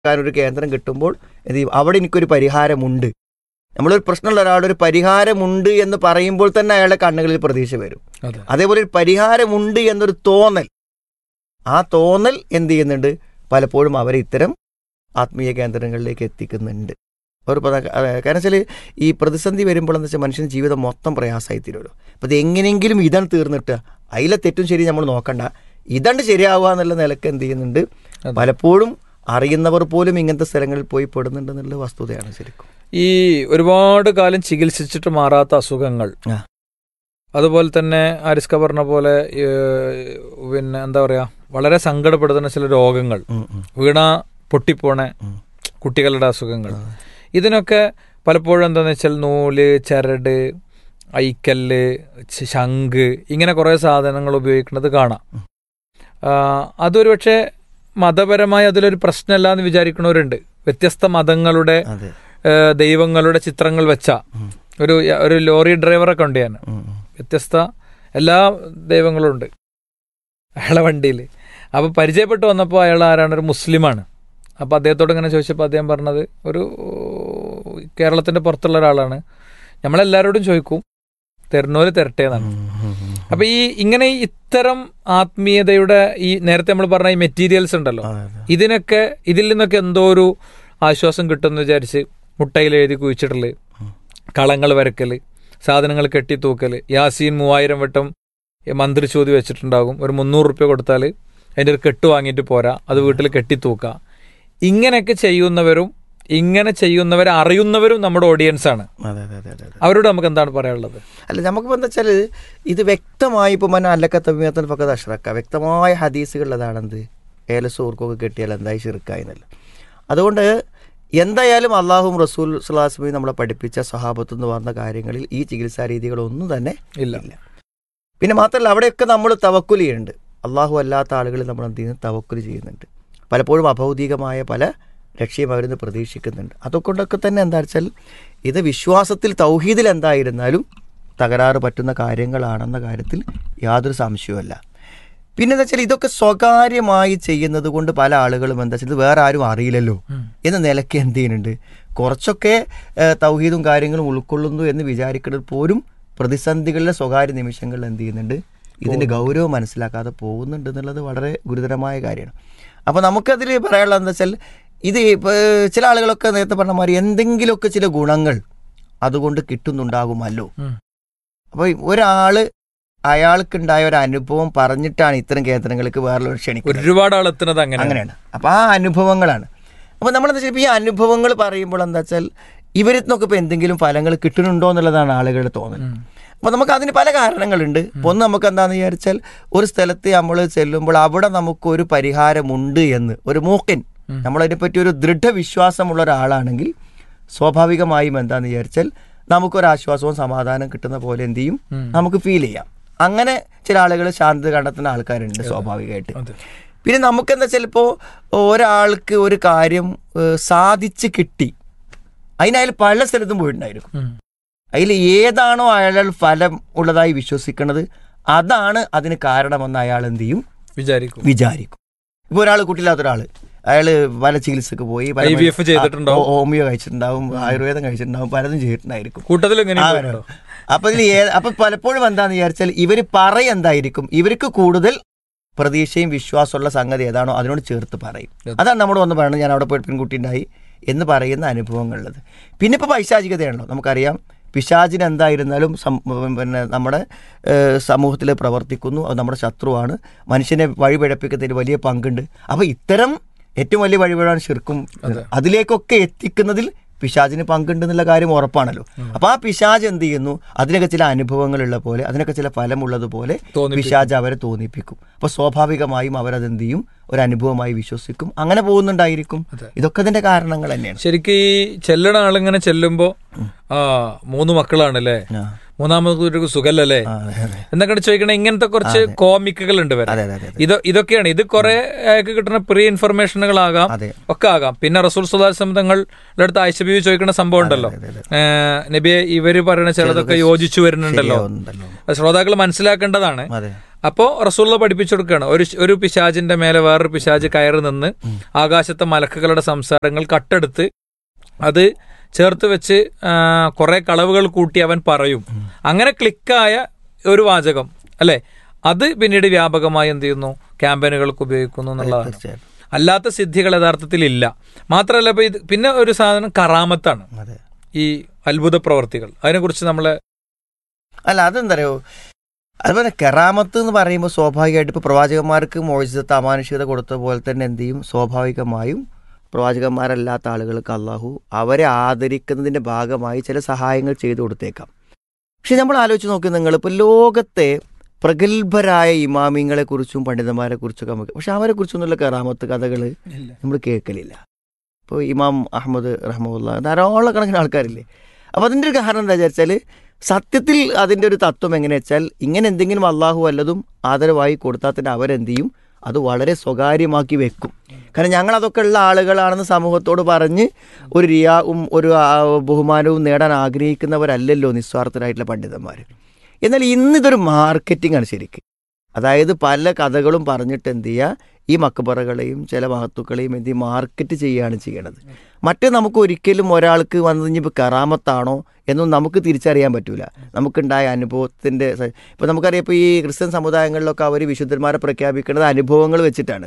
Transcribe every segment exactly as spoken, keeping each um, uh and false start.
ഒരു കേന്ദ്രം കിട്ടുമ്പോൾ എന്ത് ചെയ്യും, അവിടെ എനിക്കൊരു പരിഹാരമുണ്ട്. നമ്മളൊരു പ്രശ്നമുള്ള ഒരാളൊരു പരിഹാരമുണ്ട് എന്ന് പറയുമ്പോൾ തന്നെ അയാളുടെ കണ്ണുകളിൽ പ്രതീക്ഷ വരും. അതേപോലെ ഒരു പരിഹാരമുണ്ട് എന്നൊരു തോന്നൽ, ആ തോന്നൽ എന്ത് ചെയ്യുന്നുണ്ട്, പലപ്പോഴും അവരെ ഇത്തരം ആത്മീയ കേന്ദ്രങ്ങളിലേക്ക് എത്തിക്കുന്നുണ്ട്. ഒരു കാരണം വെച്ചാൽ ഈ പ്രതിസന്ധി വരുമ്പോൾ എന്ന് വെച്ചാൽ മനുഷ്യൻ്റെ ജീവിതം മൊത്തം പ്രയാസമായി തീരുമല്ലോ. അപ്പോൾ ഇത് എങ്ങനെയെങ്കിലും ഇതാണ് തീർന്നിട്ട് അതിലെ തെറ്റും ശരി നമ്മൾ നോക്കണ്ട, ഇതാണ്ട് ശരിയാവുക എന്നുള്ള നിലക്ക് എന്ത് ചെയ്യുന്നുണ്ട്, പലപ്പോഴും അറിയുന്നവർ പോലും ഇങ്ങനത്തെ സ്ഥലങ്ങളിൽ പോയി പെടുന്നുണ്ട് എന്നുള്ള വസ്തുതയാണ് ശരിക്കും. ഈ ഒരുപാട് കാലം ചികിത്സിച്ചിട്ട് മാറാത്ത അസുഖങ്ങൾ, അതുപോലെ തന്നെ ആരിസ്ക പറഞ്ഞ പോലെ പിന്നെ എന്താ പറയുക, വളരെ സങ്കടപ്പെടുത്തുന്ന ചില രോഗങ്ങൾ, വീണ പൊട്ടിപ്പോണ കുട്ടികളുടെ അസുഖങ്ങൾ, ഇതിനൊക്കെ പലപ്പോഴും എന്താണെന്ന് വെച്ചാൽ നൂല്, ചരട്, ഐക്കല്ല്, ശംഖ്, ഇങ്ങനെ കുറേ സാധനങ്ങൾ ഉപയോഗിക്കുന്നത് കാണാം. അതൊരു പക്ഷേ മതപരമായി അതിലൊരു പ്രശ്നമല്ല എന്ന് വിചാരിക്കുന്നവരുണ്ട്. വ്യത്യസ്ത മതങ്ങളുടെ ദൈവങ്ങളുടെ ചിത്രങ്ങൾ വെച്ച ഒരു ഒരു ലോറി ഡ്രൈവറൊക്കെ ഉണ്ട്, ഞാൻ വ്യത്യസ്ത എല്ലാ ദൈവങ്ങളും ഉണ്ട് അയാളെ വണ്ടിയിൽ. അപ്പോൾ പരിചയപ്പെട്ട് വന്നപ്പോൾ അയാൾ ആരാണ്, ഒരു മുസ്ലിമാണ്. അപ്പോൾ അദ്ദേഹത്തോട് ഇങ്ങനെ ചോദിച്ചപ്പോൾ അദ്ദേഹം പറഞ്ഞത് ഒരു കേരളത്തിൻ്റെ പുറത്തുള്ള ഒരാളാണ്. നമ്മളെല്ലാവരോടും ചോദിക്കും, തരുന്നവര് തരട്ടെ എന്നാണ്. അപ്പം ഈ ഇങ്ങനെ ഇത്തരം ആത്മീയതയുടെ ഈ നേരത്തെ നമ്മൾ പറഞ്ഞ ഈ മെറ്റീരിയൽസ് ഉണ്ടല്ലോ, ഇതിനൊക്കെ ഇതിൽ നിന്നൊക്കെ എന്തോ ഒരു ആശ്വാസം കിട്ടുമെന്ന് വിചാരിച്ച് മുട്ടയിൽ എഴുതി കുഴിച്ചിടൽ, കളങ്ങൾ വരക്കൽ, സാധനങ്ങൾ കെട്ടിത്തൂക്കൽ, യാസീൻ മൂവായിരം വട്ടം മന്ത്രിച്ചോതി വെച്ചിട്ടുണ്ടാകും, ഒരു മുന്നൂറ് റുപ്യ കൊടുത്താൽ അതിൻ്റെ ഒരു കെട്ട് വാങ്ങിയിട്ട് പോരാ, അത് വീട്ടിൽ കെട്ടിത്തൂക്കുക, ഇങ്ങനെയൊക്കെ ചെയ്യുന്നവരും ഇങ്ങനെ ചെയ്യുന്നവരെ അറിയുന്നവരും നമ്മുടെ ഓഡിയൻസാണ്. അവരോട് നമുക്ക് എന്താണ് പറയാനുള്ളത്? അല്ല, നമുക്കിപ്പോൾ എന്താ വെച്ചാൽ ഇത് വ്യക്തമായി ഇപ്പോൾ മന അല്ലക്കത്തമ്മിയത്തിന് പക്കത്ത് അഷ്റക്ക വ്യക്തമായ ഹദീസുകൾ അതാണെന്ത്, ഏലസൂർക്കൊക്കെ കെട്ടിയാൽ എന്തായി ഷിർക്കായെന്നല്ല. അതുകൊണ്ട് എന്തായാലും അള്ളാഹും റസൂൽ സ്വല്ലല്ലാഹു അലൈഹി വസല്ലം നമ്മളെ പഠിപ്പിച്ച സഹാബത്തു എന്ന് പറഞ്ഞ കാര്യങ്ങളിൽ ഈ ചികിത്സാ രീതികളൊന്നും തന്നെ ഇല്ല. പിന്നെ മാത്രമല്ല, അവിടെയൊക്കെ നമ്മൾ തവക്കുൽ ചെയ്യുന്നുണ്ട്. അള്ളാഹു അല്ലാത്ത ആളുകളിൽ നമ്മൾ എന്ത് ചെയ്യുന്നത്, തവക്കുൽ ചെയ്യുന്നുണ്ട്. പലപ്പോഴും അഭൗതികമായ പല ലക്ഷ്യം അവരിന്ന് പ്രതീക്ഷിക്കുന്നുണ്ട്. അതുകൊണ്ടൊക്കെ തന്നെ എന്താ വെച്ചാൽ ഇത് വിശ്വാസത്തിൽ തൗഹീദിൽ എന്തായിരുന്നാലും തകരാറ് പറ്റുന്ന കാര്യങ്ങളാണെന്ന കാര്യത്തിൽ യാതൊരു സംശയവുമല്ല. പിന്നെ എന്താ വെച്ചാൽ ഇതൊക്കെ സ്വകാര്യമായി ചെയ്യുന്നത് കൊണ്ട് പല ആളുകളും എന്താ വെച്ചാൽ ഇത് വേറെ ആരും അറിയില്ലല്ലോ എന്ന നിലയ്ക്ക് എന്ത് ചെയ്യുന്നുണ്ട്, കുറച്ചൊക്കെ തൗഹീദും കാര്യങ്ങളും ഉൾക്കൊള്ളുന്നു എന്ന് വിചാരിക്കുന്നത് പോലും പ്രതിസന്ധികളിലെ സ്വകാര്യ നിമിഷങ്ങളിൽ എന്ത് ചെയ്യുന്നുണ്ട്, ഇതിൻ്റെ ഗൗരവം മനസ്സിലാക്കാതെ പോകുന്നുണ്ട് എന്നുള്ളത് വളരെ ഗുരുതരമായ കാര്യമാണ്. അപ്പോൾ നമുക്കതിൽ പറയാനുള്ളത് എന്താ വെച്ചാൽ ഇത് ചില ആളുകളൊക്കെ നേരത്തെ പറഞ്ഞ മാതിരി എന്തെങ്കിലുമൊക്കെ ചില ഗുണങ്ങൾ അതുകൊണ്ട് കിട്ടുന്നുണ്ടാകുമല്ലോ. അപ്പോൾ ഒരാൾ അയാൾക്കുണ്ടായ ഒരു അനുഭവം പറഞ്ഞിട്ടാണ് ഇത്തരം കേന്ദ്രങ്ങൾക്ക് വേറെ ക്ഷണിക്കുന്നത്. ഒരുപാട് ആൾ എത്തുന്നത് അങ്ങനെയാണ്. അപ്പോൾ ആ അനുഭവങ്ങളാണ്. അപ്പോൾ നമ്മളെന്താ വെച്ചാൽ ഇപ്പോൾ ഈ അനുഭവങ്ങൾ പറയുമ്പോൾ എന്താ വെച്ചാൽ ഇവരിൽ നിന്നൊക്കെ ഇപ്പോൾ എന്തെങ്കിലും ഫലങ്ങൾ കിട്ടുന്നുണ്ടോ എന്നുള്ളതാണ് ആളുകളുടെ തോന്നൽ. അപ്പോൾ നമുക്ക് അതിന് പല കാരണങ്ങളുണ്ട്. ഒന്ന് നമുക്ക് എന്താണെന്ന് വിചാരിച്ചാൽ ഒരു സ്ഥലത്ത് നമ്മൾ ചെല്ലുമ്പോൾ അവിടെ നമുക്കൊരു പരിഹാരമുണ്ട് എന്ന് ഒരു മൂക്കിൻ നമ്മളതിനെപ്പറ്റി ഒരു ദൃഢവിശ്വാസമുള്ള ഒരാളാണെങ്കിൽ സ്വാഭാവികമായും എന്താണെന്ന് വിചാരിച്ചാൽ നമുക്കൊരാശ്വാസവും സമാധാനം കിട്ടുന്ന പോലെ എന്ത് ചെയ്യും, നമുക്ക് ഫീൽ ചെയ്യാം. അങ്ങനെ ചില ആളുകൾ ശാന്തത കണ്ടെത്തുന്ന ആൾക്കാരുണ്ട് സ്വാഭാവികമായിട്ട്. പിന്നെ നമുക്കെന്താ ചിലപ്പോൾ ഒരാൾക്ക് ഒരു കാര്യം സാധിച്ച് കിട്ടി, അതിനയാൾ പല സ്ഥലത്തും പോയിട്ടുണ്ടായിരിക്കും. അതിൽ ഏതാണോ അയാൾ ഫലം ഉള്ളതായി വിശ്വസിക്കുന്നത് അതാണ് അതിന് കാരണമെന്ന് അയാൾ എന്ത് ചെയ്യും, വിചാരിക്കും വിചാരിക്കും ഇപ്പോൾ ഒരാൾ കുട്ടിയില്ലാത്ത ഒരാൾ അയാൾ പല ചികിത്സക്ക് പോയി, ഹോമിയോ കഴിച്ചിട്ടുണ്ടാവും, ആയുർവേദം കഴിച്ചിട്ടുണ്ടാവും, പലതും ചെയ്തിട്ടുണ്ടായിരിക്കും കൂട്ടത്തിൽ. അപ്പൊ ഇതിൽ അപ്പൊ പലപ്പോഴും എന്താന്ന് വിചാരിച്ചാൽ ഇവർ പറയും എന്തായിരിക്കും, ഇവർക്ക് കൂടുതൽ പ്രതീക്ഷയും വിശ്വാസമുള്ള സംഗതി ഏതാണോ അതിനോട് ചേർത്ത് പറയും. അതാണ് നമ്മൾ വന്ന് പറയുന്നത്, ഞാൻ അവിടെ പോയിട്ട് പെൺകുട്ടി ഉണ്ടായി എന്ന് പറയുന്ന അനുഭവങ്ങളുള്ളത്. പിന്നെ ഇപ്പോൾ പൈശാചികതയാണല്ലോ, നമുക്കറിയാം. പിശാചിന് എന്തായിരുന്നാലും പിന്നെ നമ്മുടെ സമൂഹത്തിൽ പ്രവർത്തിക്കുന്നു, അത് നമ്മുടെ ശത്രുവാണ്, മനുഷ്യനെ വഴിപിഴപ്പിക്കുന്നതിൽ വലിയ പങ്കുണ്ട്. അപ്പോൾ ഇത്തരം ഏറ്റവും വലിയ വഴിപാടാണ് ശിർക്കും, അതിലേക്കൊക്കെ എത്തിക്കുന്നതിൽ പിശാചിന് പങ്കുണ്ടെന്നുള്ള കാര്യം ഉറപ്പാണല്ലോ. അപ്പോൾ ആ പിശാച് എന്ത് ചെയ്യുന്നു, അതിനൊക്കെ ചില അനുഭവങ്ങളുള്ള പോലെ, അതിനൊക്കെ ചില ഫലമുള്ളതുപോലെ പിശാച് അവരെ തോന്നിപ്പിക്കും. അപ്പോൾ സ്വാഭാവികമായും അവരതെന്ത് ചെയ്യും, ഒരു അനുഭവമായി വിശ്വസിക്കും, അങ്ങനെ പോകുന്നുണ്ടായിരിക്കും. ഇതൊക്കെ അതിന്റെ കാരണങ്ങൾ തന്നെയാണ്. ശരിക്കും ഈ ചെല്ലണ ആളിങ്ങനെ ചെല്ലുമ്പോൾ ആ മൂന്ന് മക്കളാണല്ലേ, മൂന്നാമത് സുഖല്ലേ എന്നൊക്കെ ചോദിക്കണേ, ഇങ്ങനത്തെ കുറച്ച് കോമിക്കുകൾ ഉണ്ട് വരെ. ഇത് ഇതൊക്കെയാണ് ഇത് കുറെ അയാൾക്ക് കിട്ടുന്ന പ്രീ ഇൻഫർമേഷനുകളാകാം, ഒക്കെ ആകാം. പിന്നെ റസൂൽ സ്വല്ലല്ലാഹു അലൈഹി വസല്ലം തങ്ങളുടെ അടുത്ത് ആയിഷ ബീവി ചോദിക്കുന്ന സംഭവം ഉണ്ടല്ലോ, നബിയെ ഇവര് പറയുന്ന ചിലതൊക്കെ യോജിച്ചു വരുന്നുണ്ടല്ലോ, ശ്രോതാക്കൾ മനസ്സിലാക്കേണ്ടതാണ്. അപ്പോൾ റസൂലുള്ള പഠിപ്പിച്ചു കൊടുക്കുകയാണ്, ഒരു ഒരു പിശാചിന്റെ മേലെ വേറൊരു പിശാച് കയറി നിന്ന് ആകാശത്തെ മലക്കുകളുടെ സംസാരങ്ങൾ കട്ടെടുത്ത് അത് ചേർത്ത് വെച്ച് കുറെ കളവുകൾ കൂട്ടി അവൻ പറയും. അങ്ങനെ ക്ലിക്കായ ഒരു വാചകം അല്ലെ, അത് പിന്നീട് വ്യാപകമായി എന്ത് ചെയ്യുന്നു, ക്യാമ്പയിനുകൾക്ക് ഉപയോഗിക്കുന്നു എന്നുള്ളതാണ്. അല്ലാത്ത സിദ്ധികൾ യഥാർത്ഥത്തിൽ ഇല്ല. മാത്രമല്ല ഇപ്പൊ ഇത് പിന്നെ ഒരു സാധനം കറാമത്താണ്, ഈ അത്ഭുത പ്രവർത്തികൾ. അതിനെക്കുറിച്ച് നമ്മള് അല്ല അതെന്താ അറിയോ, അതുപോലെ കറാമത്ത് എന്ന് പറയുമ്പോൾ സ്വാഭാവികമായിട്ട് ഇപ്പോൾ പ്രവാചകന്മാർക്ക് മോചിതത്തെ അമാനുഷികത കൊടുത്ത പോലെ തന്നെ എന്ത് ചെയ്യും, സ്വാഭാവികമായും പ്രവാചകന്മാരല്ലാത്ത ആളുകൾക്ക് അള്ളാഹു അവരെ ആദരിക്കുന്നതിൻ്റെ ഭാഗമായി ചില സഹായങ്ങൾ ചെയ്തു കൊടുത്തേക്കാം. പക്ഷെ നമ്മൾ ആലോചിച്ച് നോക്കി, നിങ്ങൾ ഇപ്പോൾ ലോകത്തെ പ്രഗത്ഭരായ ഇമാമിങ്ങളെക്കുറിച്ചും പണ്ഡിതന്മാരെക്കുറിച്ചൊക്കെ നമുക്ക്, പക്ഷെ അവരെക്കുറിച്ചൊന്നുള്ള കറാമത്ത് കഥകൾ നമ്മൾ കേൾക്കലില്ല. ഇപ്പോൾ ഇമാം അഹമ്മദ് റഹ്മുല്ല ധാരാളം കണക്കിന് ആൾക്കാരില്ലേ. അപ്പോൾ അതിൻ്റെ ഒരു കാരണം എന്താ വിചാരിച്ചാൽ, സത്യത്തിൽ അതിൻ്റെ ഒരു തത്വം എങ്ങനെ വെച്ചാൽ, ഇങ്ങനെ എന്തെങ്കിലും അള്ളാഹു വല്ലതും ആദരവായി കൊടുത്താൽ തന്നെ അവരെന്ത് ചെയ്യും, അത് വളരെ സ്വകാര്യമാക്കി വെക്കും. കാരണം ഞങ്ങളതൊക്കെ ഉള്ള ആളുകളാണെന്ന് സമൂഹത്തോട് പറഞ്ഞ് ഒരു റിയാവും ഒരു ബഹുമാനവും നേടാൻ ആഗ്രഹിക്കുന്നവരല്ലല്ലോ നിസ്വാർത്ഥരായിട്ടുള്ള പണ്ഡിതന്മാർ. എന്നാൽ ഇന്നിതൊരു മാർക്കറ്റിംഗ് ആണ് ശരിക്കും. അതായത് പല കഥകളും പറഞ്ഞിട്ട് എന്ത് ചെയ്യുക, ഈ മക്ബറകളെയും ചില മഹത്തുക്കളെയും എന്ത് ചെയ്യും, മാർക്കറ്റ് ചെയ്യുകയാണ് ചെയ്യണത്. മറ്റേ നമുക്ക് ഒരിക്കലും ഒരാൾക്ക് വന്നത് ഇനിയിപ്പോൾ കറാമത്താണോ എന്നൊന്നും നമുക്ക് തിരിച്ചറിയാൻ പറ്റൂല. നമുക്കുണ്ടായ അനുഭവത്തിൻ്റെ ഇപ്പോൾ നമുക്കറിയാം, ഇപ്പോൾ ഈ ക്രിസ്ത്യൻ സമുദായങ്ങളിലൊക്കെ അവർ വിശുദ്ധന്മാരെ പ്രഖ്യാപിക്കുന്നത് അനുഭവങ്ങൾ വെച്ചിട്ടാണ്.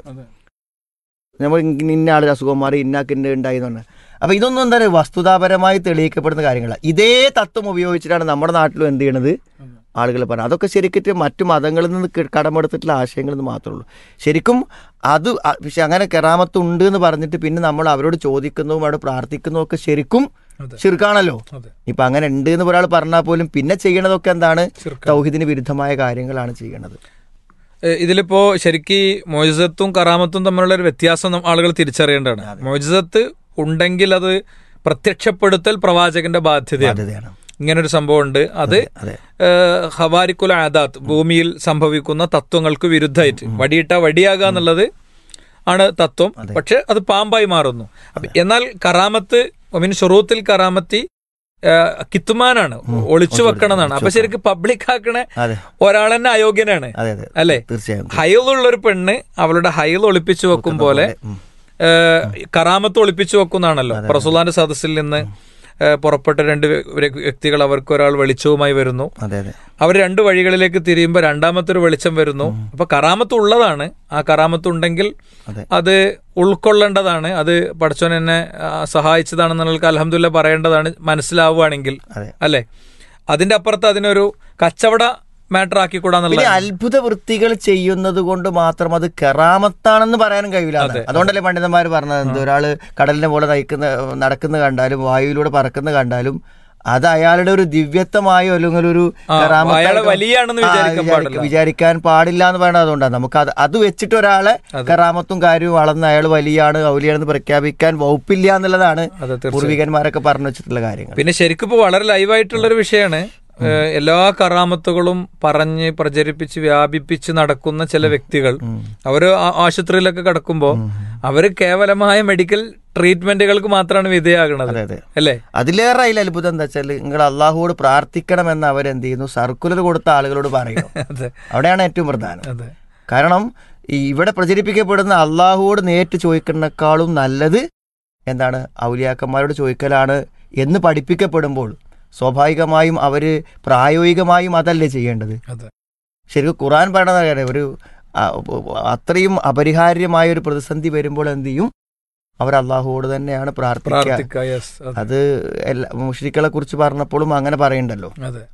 നമ്മൾ ഇന്ന ആൾ അസുഖം മാറി ഇന്നാക്കിൻ്റെ ഉണ്ടായി എന്ന് പറഞ്ഞാൽ, അപ്പോൾ ഇതൊന്നും എന്താ പറയുക, വസ്തുതാപരമായി തെളിയിക്കപ്പെടുന്ന കാര്യങ്ങളാണ്. ഇതേ തത്വം ഉപയോഗിച്ചിട്ടാണ് നമ്മുടെ നാട്ടിലും എന്ത് ചെയ്യണത് ആളുകൾ പറഞ്ഞത്. അതൊക്കെ ശരിക്കും മറ്റു മതങ്ങളിൽ നിന്ന് കടമെടുത്തിട്ടുള്ള ആശയങ്ങളിൽ നിന്ന് മാത്രമേ ഉള്ളൂ. ശരിക്കും അത് പക്ഷെ അങ്ങനെ കറാമത്തുണ്ട് എന്ന് പറഞ്ഞിട്ട് പിന്നെ നമ്മൾ അവരോട് ചോദിക്കുന്നതും അവിടെ പ്രാർത്ഥിക്കുന്നതും ഒക്കെ ശരിക്കും ശിർക്കാണല്ലോ. ഇപ്പൊ അങ്ങനെ ഉണ്ട് എന്ന് ഒരാൾ പറഞ്ഞാൽ പോലും പിന്നെ ചെയ്യണതൊക്കെ എന്താണ്, തൗഹീദിന് വിരുദ്ധമായ കാര്യങ്ങളാണ് ചെയ്യണത്. ഇതിലിപ്പോ ശരിക്കും മോജിസത്തും കറാമത്തും തമ്മിലുള്ള ഒരു വ്യത്യാസം ആളുകൾ തിരിച്ചറിയേണ്ടതാണ്. മോജിസത്ത് ഉണ്ടെങ്കിൽ അത് പ്രത്യക്ഷപ്പെടുത്തൽ പ്രവാചകന്റെ ബാധ്യതയാണ്. ഇങ്ങനൊരു സംഭവം ഉണ്ട്, അത് ഹവാരിക്കുൽ ആദാത്ത്, ഭൂമിയിൽ സംഭവിക്കുന്ന തത്വങ്ങൾക്ക് വിരുദ്ധമായിട്ട് വടിയിട്ട വടിയാകുക എന്നുള്ളത് ആണ് തത്വം. പക്ഷെ അത് പാമ്പായി മാറുന്നു. എന്നാൽ കറാമത്ത് ഒമിൻ ഷുറൂത്തിൽ കറാമത്തി കിത്തുമാനാണ്, ഒളിച്ചു വെക്കണമെന്നാണ്. അപ്പൊ ശരിക്കും പബ്ലിക് ആക്കണ ഒരാൾ തന്നെ അയോഗ്യനാണ് അല്ലെ. ഹൈലുള്ളൊരു പെണ്ണ് അവളുടെ ഹൈൽ ഒളിപ്പിച്ചു വെക്കും പോലെ കറാമത്ത് ഒളിപ്പിച്ചു വെക്കുന്നാണല്ലോ. റസൂലുള്ളാഹിന്റെ സദസ്സിൽ നിന്ന് പുറപ്പെട്ട രണ്ട് വ്യക്തികൾ, അവർക്ക് ഒരാൾ വെളിച്ചവുമായി വരുന്നു. അവർ രണ്ട് വഴികളിലേക്ക് തിരിയുമ്പോൾ രണ്ടാമത്തെ ഒരു വെളിച്ചം വരുന്നു. അപ്പൊ കറാമത്ത് ഉള്ളതാണ്. ആ കറാമത്ത് ഉണ്ടെങ്കിൽ അത് ഉൾക്കൊള്ളേണ്ടതാണ്. അത് പടച്ചോൻ എന്നെ സഹായിച്ചതാണെന്നുള്ള അൽഹംദുലില്ലാഹ് പറയേണ്ടതാണ്, മനസ്സിലാവുകയാണെങ്കിൽ അല്ലെ. അതിന്റെ അപ്പുറത്ത് അതിനൊരു കച്ചവട മാറ്റർ ആക്കിക്കൂടാന്നുള്ള അത്ഭുത വൃത്തികൾ ചെയ്യുന്നത് കൊണ്ട് മാത്രം അത് കറാമത്താണെന്ന് പറയാനും കഴിയില്ല. അതുകൊണ്ടല്ലേ പണ്ഡിതന്മാർ പറഞ്ഞത്, എന്ത് ഒരാള് കടലിന്റെ പോലെ നയിക്കുന്ന നടക്കുന്ന കണ്ടാലും വായുവിലൂടെ പറക്കുന്ന കണ്ടാലും അത് അയാളുടെ ഒരു ദിവ്യത്വമായോ അല്ലെങ്കിൽ ഒരു വിചാരിക്കാൻ പാടില്ല എന്ന് പറയുന്നത്. അതുകൊണ്ടാണ് നമുക്ക് അത് അത് വെച്ചിട്ട് ഒരാളെ കറാമത്തും കാര്യവും വളർന്ന് അയാൾ വലിയാണ് ഔലിയാണെന്ന് പ്രഖ്യാപിക്കാൻ വകുപ്പില്ല എന്നുള്ളതാണ് പൂർവികന്മാരൊക്കെ പറഞ്ഞു വെച്ചിട്ടുള്ള കാര്യങ്ങൾ. പിന്നെ ശരിക്കും ഇപ്പൊ വളരെ ലൈവായിട്ടുള്ളൊരു വിഷയമാണ്. എല്ലാ കറാമത്തുകളും പറഞ്ഞ് പ്രചരിപ്പിച്ച് വ്യാപിപ്പിച്ച് നടക്കുന്ന ചില വ്യക്തികൾ, അവര് ആശുപത്രിയിലൊക്കെ കിടക്കുമ്പോ അവര് കേവലമായ മെഡിക്കൽ ട്രീറ്റ്മെന്റുകൾക്ക് മാത്രമാണ് വിധേയമാകുന്നത് അല്ലേ. അതിലേറെ അതിൽ അത്ഭുതം എന്താ വെച്ചാൽ, നിങ്ങൾ അള്ളാഹുവോട് പ്രാർത്ഥിക്കണമെന്ന് അവരെന്ത് ചെയ്യുന്നു, സർക്കുലർ കൊടുത്ത ആളുകളോട് പറയുന്നു. അവിടെയാണ് ഏറ്റവും പ്രധാനം. കാരണം ഇവിടെ പ്രചരിപ്പിക്കപ്പെടുന്ന അള്ളാഹുവോട് നേരിട്ട് ചോദിക്കുന്നതിനേക്കാളും നല്ലത് എന്താണ്, ഔലിയാക്കന്മാരോട് ചോദിക്കലാണ് എന്ന് പഠിപ്പിക്കപ്പെടുമ്പോൾ സ്വാഭാവികമായും അവര് പ്രായോഗികമായും അതല്ലേ ചെയ്യേണ്ടത്. ശരിക്കും ഖുർആൻ പറയണത് ഒരു അത്രയും അപരിഹാര്യമായ ഒരു പ്രതിസന്ധി വരുമ്പോൾ എന്ത് ചെയ്യും, അവർ അള്ളാഹുവോട് തന്നെയാണ് പ്രാർത്ഥിക്കുക. അത് എല്ലാ മുശ്രിക്കുകളെ കുറിച്ച് പറഞ്ഞപ്പോഴും അങ്ങനെ പറയണ്ടല്ലോ.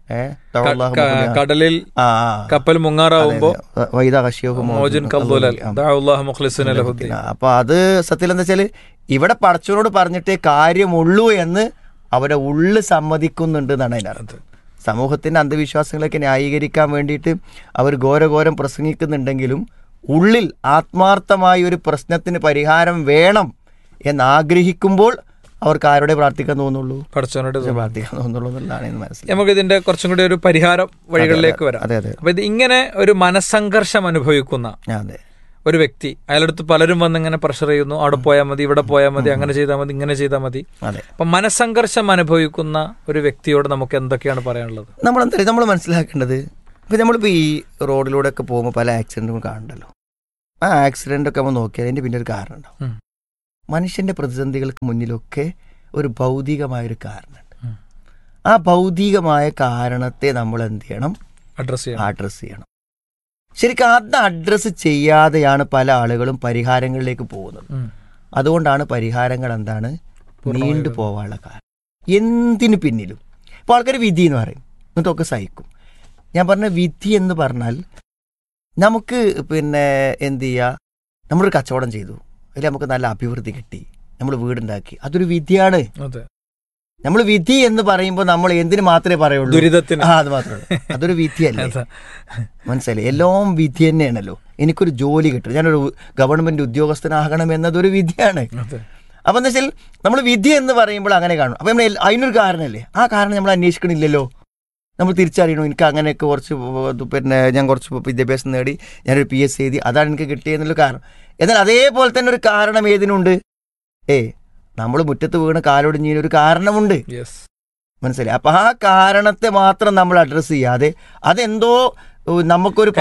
കടലിൽ കപ്പൽ മുങ്ങാറാവുമ്പോ അപ്പൊ അത് സത്യം എന്താ വെച്ചാല്, ഇവിടെ പടച്ചവനോട് പറഞ്ഞിട്ടേ കാര്യമുള്ളൂ എന്ന് അവരെ ഉള്ളു സമ്മതിക്കുന്നുണ്ട് എന്നാണ് അതിൻ്റെ അർത്ഥം. സമൂഹത്തിൻ്റെ അന്ധവിശ്വാസങ്ങളൊക്കെ ന്യായീകരിക്കാൻ വേണ്ടിയിട്ട് അവർ ഘോരഘോരം പ്രസംഗിക്കുന്നുണ്ടെങ്കിലും ഉള്ളിൽ ആത്മാർത്ഥമായ ഒരു പ്രശ്നത്തിന് പരിഹാരം വേണം എന്നാഗ്രഹിക്കുമ്പോൾ അവർക്ക് ആരോടെ പ്രാർത്ഥിക്കാൻ തോന്നുള്ളൂ, പടച്ചവനോട് പ്രാർത്ഥിക്കാൻ തോന്നുള്ളൂ എന്നുള്ളതാണ് മനസ്സിലായി. നമുക്ക് ഇതിന്റെ കുറച്ചും കൂടി ഒരു പരിഹാര വഴികളിലേക്ക് വരാം. അതെ അതെ അപ്പൊ ഇത് ഇങ്ങനെ ഒരു മനസ്സംഘർഷം അനുഭവിക്കുന്ന അതെ ഒരു വ്യക്തി, അയാളടുത്ത് പലരും വന്ന് ഇങ്ങനെ പ്രഷർ ചെയ്യുന്നു, അവിടെ പോയാൽ മതി, ഇവിടെ പോയാൽ മതി, അങ്ങനെ ചെയ്താൽ മതി, ഇങ്ങനെ ചെയ്താൽ മതി. അപ്പൊ മനസ്സംഘർഷം അനുഭവിക്കുന്ന ഒരു വ്യക്തിയോട് നമുക്ക് എന്തൊക്കെയാണ് പറയാനുള്ളത്? നമ്മൾ എന്താ നമ്മൾ മനസ്സിലാക്കേണ്ടത്, ഇപ്പം നമ്മളിപ്പോൾ ഈ റോഡിലൂടെ ഒക്കെ പോകുമ്പോൾ പല ആക്സിഡൻറ്റും കാണുന്നുണ്ടല്ലോ. ആ ആക്സിഡൻ്റൊക്കെ നമ്മൾ നോക്കിയാൽ അതിൻ്റെ പിന്നെ ഒരു കാരണം ഉണ്ടാവും. മനുഷ്യൻ്റെ പ്രതിസന്ധികൾക്ക് മുന്നിലൊക്കെ ഒരു ഭൗതികമായൊരു കാരണമുണ്ട്. ആ ഭൗതികമായ കാരണത്തെ നമ്മൾ എന്ത് ചെയ്യണം? അഡ്രസ്സ് ചെയ്യണം അഡ്രസ്സ് ചെയ്യണം ശരിക്കും അത് അഡ്രസ്സ് ചെയ്യാതെയാണ് പല ആളുകളും പരിഹാരങ്ങളിലേക്ക് പോകുന്നത്. അതുകൊണ്ടാണ് പരിഹാരങ്ങൾ എന്താണ് നീണ്ടു പോവാനുള്ള കാരണം. എന്തിനു പിന്നിലും ഇപ്പോൾ ആൾക്കാർ വിധി എന്ന് പറയും, എന്നിട്ടൊക്കെ സഹിക്കും. ഞാൻ പറഞ്ഞ വിധി എന്ന് പറഞ്ഞാൽ നമുക്ക് പിന്നെ എന്ത് ചെയ്യുക, നമ്മളൊരു കച്ചവടം ചെയ്തു, അതിൽ നമുക്ക് നല്ല അഭിവൃദ്ധി കിട്ടി, നമ്മൾ വീടുണ്ടാക്കി, അതൊരു വിധിയാണ്. നമ്മൾ വിധി എന്ന് പറയുമ്പോൾ നമ്മൾ എന്തിനു മാത്രമേ പറയുള്ളൂ? ദുരിതത്തിന്. ആ, അത് മാത്രമേ. അതൊരു വിധിയല്ലേ? മനസ്സിലായി? എല്ലാം വിധി തന്നെയാണല്ലോ. എനിക്കൊരു ജോലി കിട്ടും, ഞാനൊരു ഗവൺമെന്റ് ഉദ്യോഗസ്ഥനാകണം എന്നതൊരു വിധിയാണ്. അപ്പം എന്താ വെച്ചാൽ നമ്മൾ വിധി എന്ന് പറയുമ്പോൾ അങ്ങനെ കാണും. അപ്പം നമ്മൾ അതിനൊരു കാരണമല്ലേ, ആ കാരണം നമ്മൾ അന്വേഷിക്കണില്ലല്ലോ. നമ്മൾ തിരിച്ചറിയണോ, എനിക്ക് അങ്ങനെയൊക്കെ കുറച്ച് പിന്നെ ഞാൻ കുറച്ച് വിദ്യാഭ്യാസം നേടി, ഞാനൊരു പി എസ് സി എഴുതി, അതാണ് എനിക്ക് കിട്ടിയെന്നുള്ള കാരണം. എന്നാൽ അതേപോലെ തന്നെ ഒരു കാരണം ഏതിനുണ്ട്? ഏ നമ്മൾ മുറ്റത്ത് വീണ് കാലൊടിഞ്ഞതിനൊരു കാരണമുണ്ട്. മനസ്സിലായി? അപ്പം ആ കാരണത്തെ മാത്രം നമ്മൾ അഡ്രസ്സ് ചെയ്യാതെ അതെന്തോ നമുക്കൊരു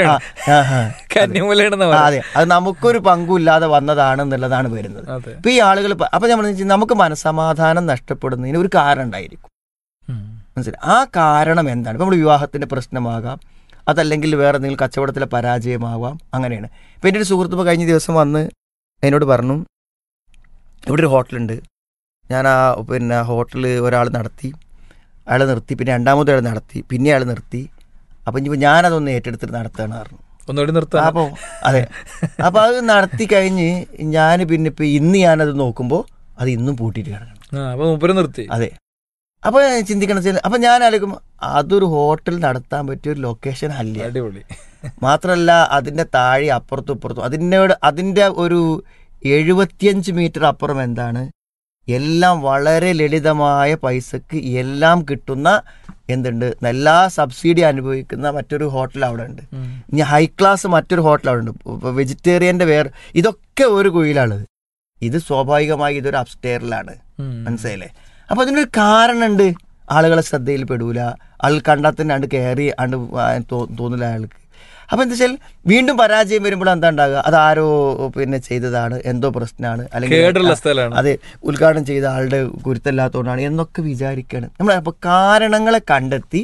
അതെ അത് നമുക്കൊരു പങ്കുമില്ലാതെ വന്നതാണെന്നുള്ളതാണ് വരുന്നത്. ഇപ്പൊ ഈ ആളുകൾ അപ്പൊ നമ്മൾ നമുക്ക് മനസ്സമാധാനം നഷ്ടപ്പെടുന്നതിന് ഒരു കാരണം ഉണ്ടായിരിക്കും. മനസ്സിലായി? ആ കാരണം എന്താണ്? ഇപ്പൊ നമ്മൾ വിവാഹത്തിന്റെ പ്രശ്നമാകാം, അതല്ലെങ്കിൽ വേറെ എന്തെങ്കിലും കച്ചവടത്തിലെ പരാജയമാവാം, അങ്ങനെയാണ്. ഇപ്പൊ എൻ്റെ ഒരു സുഹൃത്ത് കഴിഞ്ഞ ദിവസം വന്ന് എന്നോട് പറഞ്ഞു, ഇവിടെ ഒരു ഹോട്ടലുണ്ട്, ഞാൻ ആ പിന്നെ ഹോട്ടൽ ഒരാൾ നടത്തി, അയാൾ നിർത്തി, പിന്നെ രണ്ടാമത്തെ ആൾ നടത്തി, പിന്നെ അയാൾ നിർത്തി, അപ്പം ഇനിയിപ്പോൾ ഞാനതൊന്ന് ഏറ്റെടുത്തിട്ട് നടത്തുകയാണ് പറഞ്ഞു. ഒന്നുകൂടി നിർത്താം. അപ്പോൾ അതെ, അപ്പോൾ അത് നടത്തി കഴിഞ്ഞ് ഞാൻ പിന്നെ ഇപ്പം ഇന്ന് ഞാനത് നോക്കുമ്പോൾ അത് ഇന്നും പൂട്ടിയിട്ട് കിടക്കണം. നിർത്തി. അതെ. അപ്പോൾ ചിന്തിക്കണം, അപ്പം ഞാൻ ആലോചിക്കും അതൊരു ഹോട്ടൽ നടത്താൻ പറ്റിയ ഒരു ലൊക്കേഷൻ അല്ല. അടിപൊളി. മാത്രമല്ല അതിൻ്റെ താഴെ അപ്പുറത്തും ഇപ്പുറത്തും അതിനോട് അതിൻ്റെ ഒരു എഴുപത്തിയഞ്ച് മീറ്റർ അപ്പുറം എന്താണ്, എല്ലാം വളരെ ലളിതമായ പൈസക്ക് എല്ലാം കിട്ടുന്ന എന്തുണ്ട്, എല്ലാ സബ്സിഡി അനുഭവിക്കുന്ന മറ്റൊരു ഹോട്ടൽ അവിടെ ഉണ്ട്. ഇനി ഹൈ ക്ലാസ് മറ്റൊരു ഹോട്ടൽ അവിടെ ഉണ്ട്, വെജിറ്റേറിയൻ്റെ വേറെ. ഇതൊക്കെ ഒരു കുഴിയിലാണത്. ഇത് സ്വാഭാവികമായി ഇതൊരു അപ്സ്റ്റെയറിലാണ്. മനസ്സിലായില്ലേ? അപ്പോൾ അതിനൊരു കാരണമുണ്ട്. ആളുകളെ ശ്രദ്ധയിൽ പെടൂല, ആൾ കണ്ടാൽ തന്നെ അണ്ട് കയറി അണ്ട് തോന്നില്ല അയാൾക്ക്. അപ്പം എന്താ വെച്ചാൽ വീണ്ടും പരാജയം വരുമ്പോൾ എന്താ ഉണ്ടാകുക, അതാരോ പിന്നെ ചെയ്തതാണ്, എന്തോ പ്രശ്നമാണ്, അല്ലെങ്കിൽ അതെ ഉദ്ഘാടനം ചെയ്ത ആളുടെ ഗുരുത്തല്ലാത്തതുകൊണ്ടാണ് എന്നൊക്കെ വിചാരിക്കുകയാണ് നമ്മൾ. അപ്പോൾ കാരണങ്ങളെ കണ്ടെത്തി